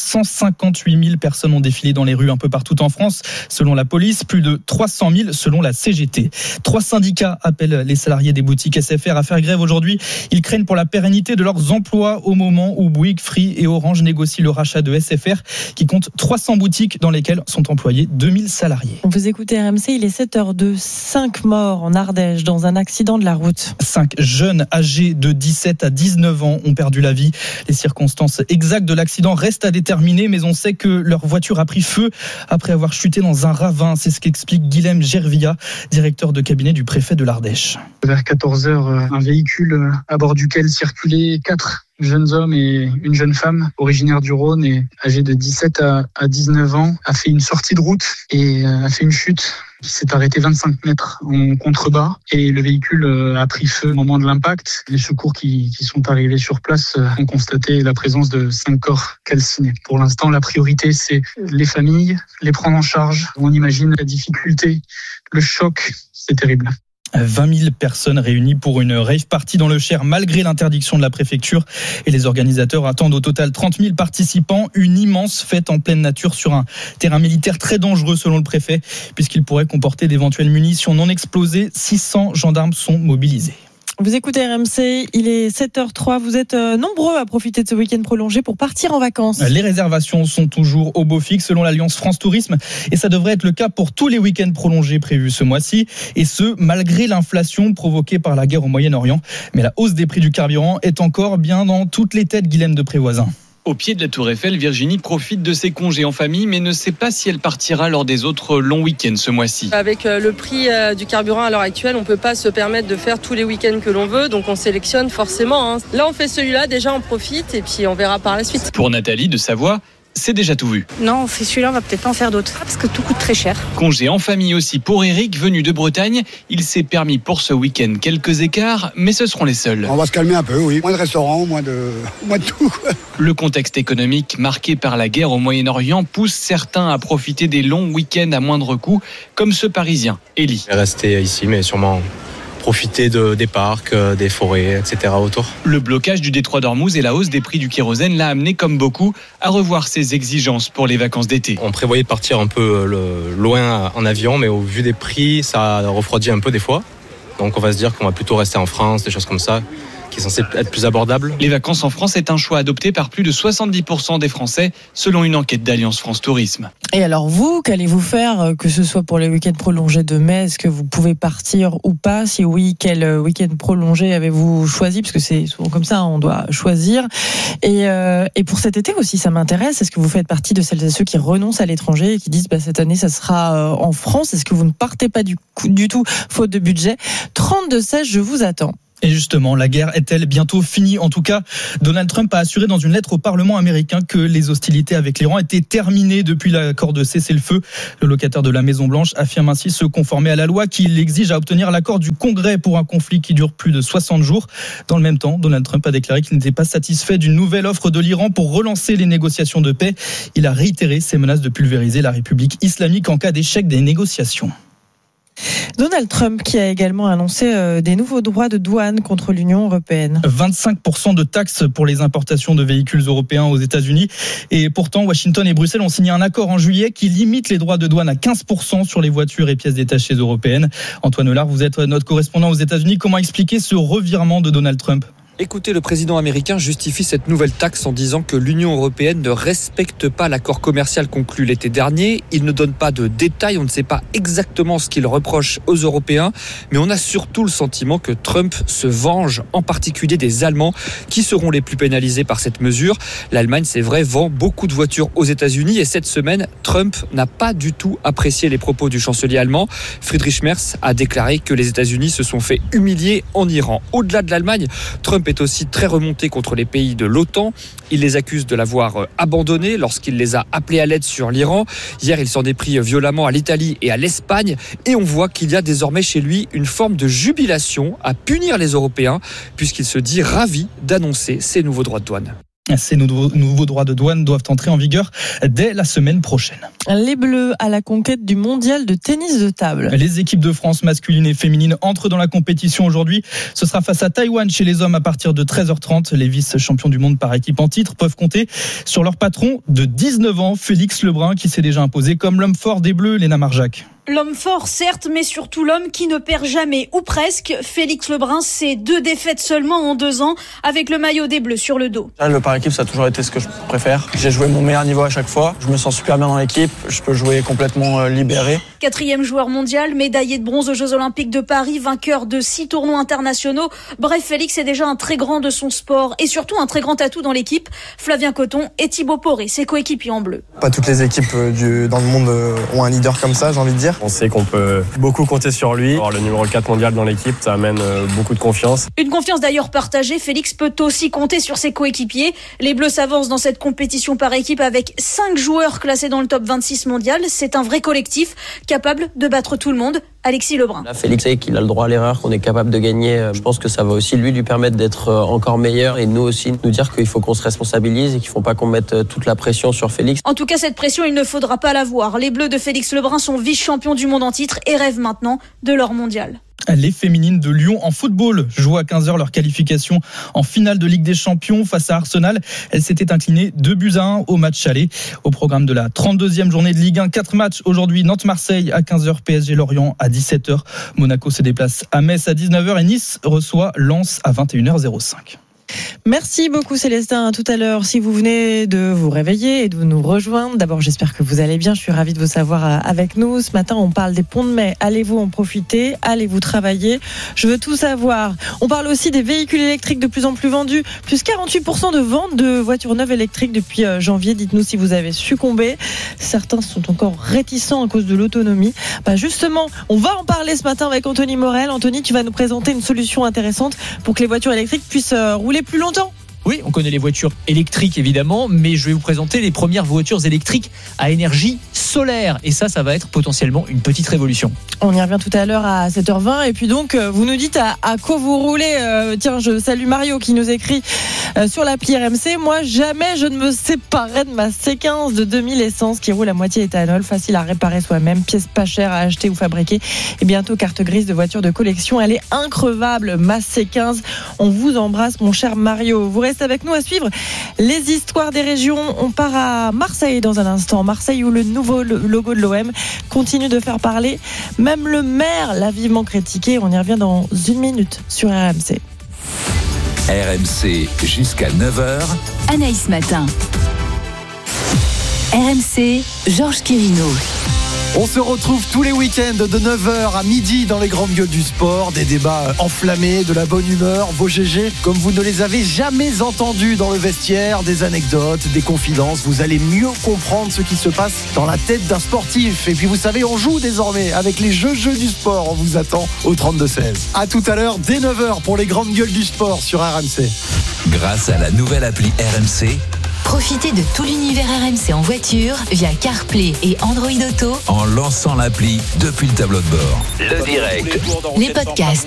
158 000 personnes ont défilé dans les rues un peu partout en France. Selon la police, plus de 300 000 selon la CGT. 3 syndicats appellent les salariés des boutiques SFR à faire grève aujourd'hui. Ils craignent pour la pérennité de leurs emplois au moment où Bouygues, Free et Orange négocient le rachat de SFR qui compte 300 boutiques dans lesquelles sont employés 2000 salariés. Vous écoutez RMC, il est 7h02. 5 morts en Ardèche dans un accident de la route. 5 jeunes âgés de 17 à 19 ans ont perdu la vie. Les circonstances exactes de l'accident restent à déterminer, mais on sait que leur voiture a pris feu après avoir chuté dans un ravin. C'est ce qu'explique Guilhem Gervilla, directeur de cabinet du préfet de l'Ardèche. Vers 14h, un véhicule à bord duquel circulaient 4 jeunes hommes et une jeune femme originaire du Rhône et âgée de 17 à 19 ans a fait une sortie de route et a fait une chute qui s'est arrêtée 25 mètres en contrebas et le véhicule a pris feu au moment de l'impact. Les secours qui sont arrivés sur place ont constaté la présence de 5 corps calcinés. Pour l'instant, la priorité, c'est les familles, les prendre en charge. On imagine la difficulté, le choc, c'est terrible. 20 000 personnes réunies pour une rave party dans le Cher malgré l'interdiction de la préfecture et les organisateurs attendent au total 30 000 participants, une immense fête en pleine nature sur un terrain militaire très dangereux selon le préfet puisqu'il pourrait comporter d'éventuelles munitions non explosées. 600 gendarmes sont mobilisés. Vous écoutez RMC, il est 7h03. Vous êtes nombreux à profiter de ce week-end prolongé pour partir en vacances. Les réservations sont toujours au beau fixe selon l'Alliance France Tourisme et ça devrait être le cas pour tous les week-ends prolongés prévus ce mois-ci et ce, malgré l'inflation provoquée par la guerre au Moyen-Orient. Mais la hausse des prix du carburant est encore bien dans toutes les têtes, Guilhem de Prévoisin. Au pied de la Tour Eiffel, Virginie profite de ses congés en famille, mais ne sait pas si elle partira lors des autres longs week-ends ce mois-ci. Avec le prix du carburant à l'heure actuelle, on ne peut pas se permettre de faire tous les week-ends que l'on veut, donc on sélectionne forcément. Là, on fait celui-là, déjà on profite et puis on verra par la suite. Pour Nathalie de Savoie, c'est déjà tout vu. Non, on fait celui-là, on va peut-être pas en faire d'autres, parce que tout coûte très cher. Congé en famille aussi pour Eric, venu de Bretagne. Il s'est permis pour ce week-end quelques écarts, mais ce seront les seuls. On va se calmer un peu, oui. Moins de restaurants, moins de tout, quoi. Le contexte économique marqué par la guerre au Moyen-Orient pousse certains à profiter des longs week-ends à moindre coût, comme ce Parisien, Elie. Rester ici, mais sûrement profiter des parcs, des forêts, etc. autour. Le blocage du détroit d'Ormuz et la hausse des prix du kérosène l'a amené, comme beaucoup, à revoir ses exigences pour les vacances d'été. On prévoyait de partir un peu loin en avion, mais au vu des prix, ça refroidit un peu des fois. Donc on va se dire qu'on va plutôt rester en France, des choses comme ça, qui est censé être plus abordable. Les vacances en France est un choix adopté par plus de 70% des Français, selon une enquête d'Alliance France Tourisme. Et alors vous, qu'allez-vous faire, que ce soit pour les week-ends prolongés de mai? Est-ce que vous pouvez partir ou pas? Si oui, quel week-end prolongé avez-vous choisi? Parce que c'est souvent comme ça, on doit choisir. Et pour cet été aussi, ça m'intéresse. Est-ce que vous faites partie de celles et ceux qui renoncent à l'étranger et qui disent cette année, ça sera en France? Est-ce que vous ne partez pas du tout, faute de budget? 32-16, je vous attends. Et justement, la guerre est-elle bientôt finie? En tout cas, Donald Trump a assuré dans une lettre au Parlement américain que les hostilités avec l'Iran étaient terminées depuis l'accord de cessez-le-feu. Le locataire de la Maison-Blanche affirme ainsi se conformer à la loi qui l'exige à obtenir l'accord du Congrès pour un conflit qui dure plus de 60 jours. Dans le même temps, Donald Trump a déclaré qu'il n'était pas satisfait d'une nouvelle offre de l'Iran pour relancer les négociations de paix. Il a réitéré ses menaces de pulvériser la République islamique en cas d'échec des négociations. Donald Trump qui a également annoncé des nouveaux droits de douane contre l'Union européenne. 25% de taxes pour les importations de véhicules européens aux États-Unis. Et pourtant, Washington et Bruxelles ont signé un accord en juillet qui limite les droits de douane à 15% sur les voitures et pièces détachées européennes. Antoine Hollard, vous êtes notre correspondant aux États-Unis. Comment expliquer ce revirement de Donald Trump ? Écoutez, le président américain justifie cette nouvelle taxe en disant que l'Union européenne ne respecte pas l'accord commercial conclu l'été dernier. Il ne donne pas de détails, on ne sait pas exactement ce qu'il reproche aux Européens, mais on a surtout le sentiment que Trump se venge, en particulier des Allemands, qui seront les plus pénalisés par cette mesure. L'Allemagne, c'est vrai, vend beaucoup de voitures aux États-Unis et cette semaine, Trump n'a pas du tout apprécié les propos du chancelier allemand. Friedrich Merz a déclaré que les États-Unis se sont fait humilier en Iran. Au-delà de l'Allemagne, Trump est aussi très remonté contre les pays de l'OTAN. Il les accuse de l'avoir abandonné lorsqu'il les a appelés à l'aide sur l'Iran. Hier, il s'en est pris violemment à l'Italie et à l'Espagne. Et on voit qu'il y a désormais chez lui une forme de jubilation à punir les Européens, puisqu'il se dit ravi d'annoncer ces nouveaux droits de douane. Ces nouveaux droits de douane doivent entrer en vigueur dès la semaine prochaine. Les Bleus à la conquête du mondial de tennis de table. Les équipes de France masculines et féminines entrent dans la compétition aujourd'hui. Ce sera face à Taïwan chez les hommes à partir de 13h30. Les vice-champions du monde par équipe en titre peuvent compter sur leur patron de 19 ans, Félix Lebrun, qui s'est déjà imposé comme l'homme fort des Bleus, Léna Marjac. L'homme fort, certes, mais surtout l'homme qui ne perd jamais, ou presque. Félix Lebrun, c'est 2 défaites seulement en 2 ans, avec le maillot des Bleus sur le dos. Le par équipe, ça a toujours été ce que je préfère. J'ai joué mon meilleur niveau à chaque fois. Je me sens super bien dans l'équipe. Je peux jouer complètement libéré. 4e joueur mondial, médaillé de bronze aux Jeux Olympiques de Paris, vainqueur de 6 tournois internationaux. Bref, Félix est déjà un très grand de son sport et surtout un très grand atout dans l'équipe. Flavien Coton et Thibaut Poré, ses coéquipiers en bleu. Pas toutes les équipes dans le monde ont un leader comme ça, j'ai envie de dire. On sait qu'on peut beaucoup compter sur lui. Avoir le numéro 4 mondial dans l'équipe, ça amène beaucoup de confiance. Une confiance d'ailleurs partagée. Félix peut aussi compter sur ses coéquipiers. Les Bleus s'avancent dans cette compétition par équipe avec 5 joueurs classés dans le top 26 mondial. C'est un vrai collectif capable de battre tout le monde. Alexis Lebrun. Là, Félix sait qu'il a le droit à l'erreur, qu'on est capable de gagner. Je pense que ça va aussi lui permettre d'être encore meilleur et nous aussi nous dire qu'il faut qu'on se responsabilise et qu'il ne faut pas qu'on mette toute la pression sur Félix. En tout cas, cette pression, il ne faudra pas l'avoir. Les Bleus de Félix Lebrun sont vice-champions du monde en titre et rêvent maintenant de leur mondial. Les féminines de Lyon en football jouent à 15h leur qualification en finale de Ligue des Champions face à Arsenal. Elles s'étaient inclinées 2-1 au match aller. Au programme de la 32e journée de Ligue 1, 4 matchs aujourd'hui. Nantes-Marseille à 15h, PSG-Lorient à 17h. Monaco se déplace à Metz à 19h et Nice reçoit Lens à 21h05. Merci beaucoup Célestin, à tout à l'heure. Si vous venez de vous réveiller et de nous rejoindre, d'abord j'espère que vous allez bien, je suis ravie de vous savoir avec nous. Ce matin on parle des ponts de mai, allez-vous en profiter, allez-vous travailler, je veux tout savoir. On parle aussi des véhicules électriques de plus en plus vendus, plus 48% de ventes de voitures neuves électriques depuis janvier. Dites-nous si vous avez succombé, certains sont encore réticents à cause de l'autonomie. Justement, on va en parler ce matin avec Anthony Morel. Anthony, tu vas nous présenter une solution intéressante pour que les voitures électriques puissent rouler plus longtemps. Oui, on connaît les voitures électriques évidemment, mais je vais vous présenter les premières voitures électriques à énergie solaire. Et ça va être potentiellement une petite révolution. On y revient tout à l'heure à 7h20. Et puis donc, vous nous dites à quoi vous roulez. Tiens, je salue Mario qui nous écrit sur l'appli RMC. Moi, jamais je ne me séparerai de ma C15 de 2000 essence qui roule à moitié éthanol, facile à réparer soi-même, pièces pas chères à acheter ou fabriquer. Et bientôt, carte grise de voiture de collection. Elle est increvable, ma C15. On vous embrasse, mon cher Mario. Vous restez avec nous à suivre les histoires des régions. On part à Marseille dans un instant. Marseille où le nouveau logo de l'OM continue de faire parler. Même le maire l'a vivement critiqué. On y revient dans une minute sur RMC. RMC jusqu'à 9h. Anaïs Matin. RMC, Georges Quirino. On se retrouve tous les week-ends de 9h à midi dans les grandes gueules du sport. Des débats enflammés, de la bonne humeur, vos GG comme vous ne les avez jamais entendus dans le vestiaire, des anecdotes, des confidences. Vous allez mieux comprendre ce qui se passe dans la tête d'un sportif. Et puis vous savez, on joue désormais avec les jeux du sport. On vous attend au 32-16. À tout à l'heure, dès 9h pour les grandes gueules du sport sur RMC. Grâce à la nouvelle appli RMC, Profitez de tout l'univers RMC en voiture via CarPlay et Android Auto en lançant l'appli depuis le tableau de bord. Le direct, les podcasts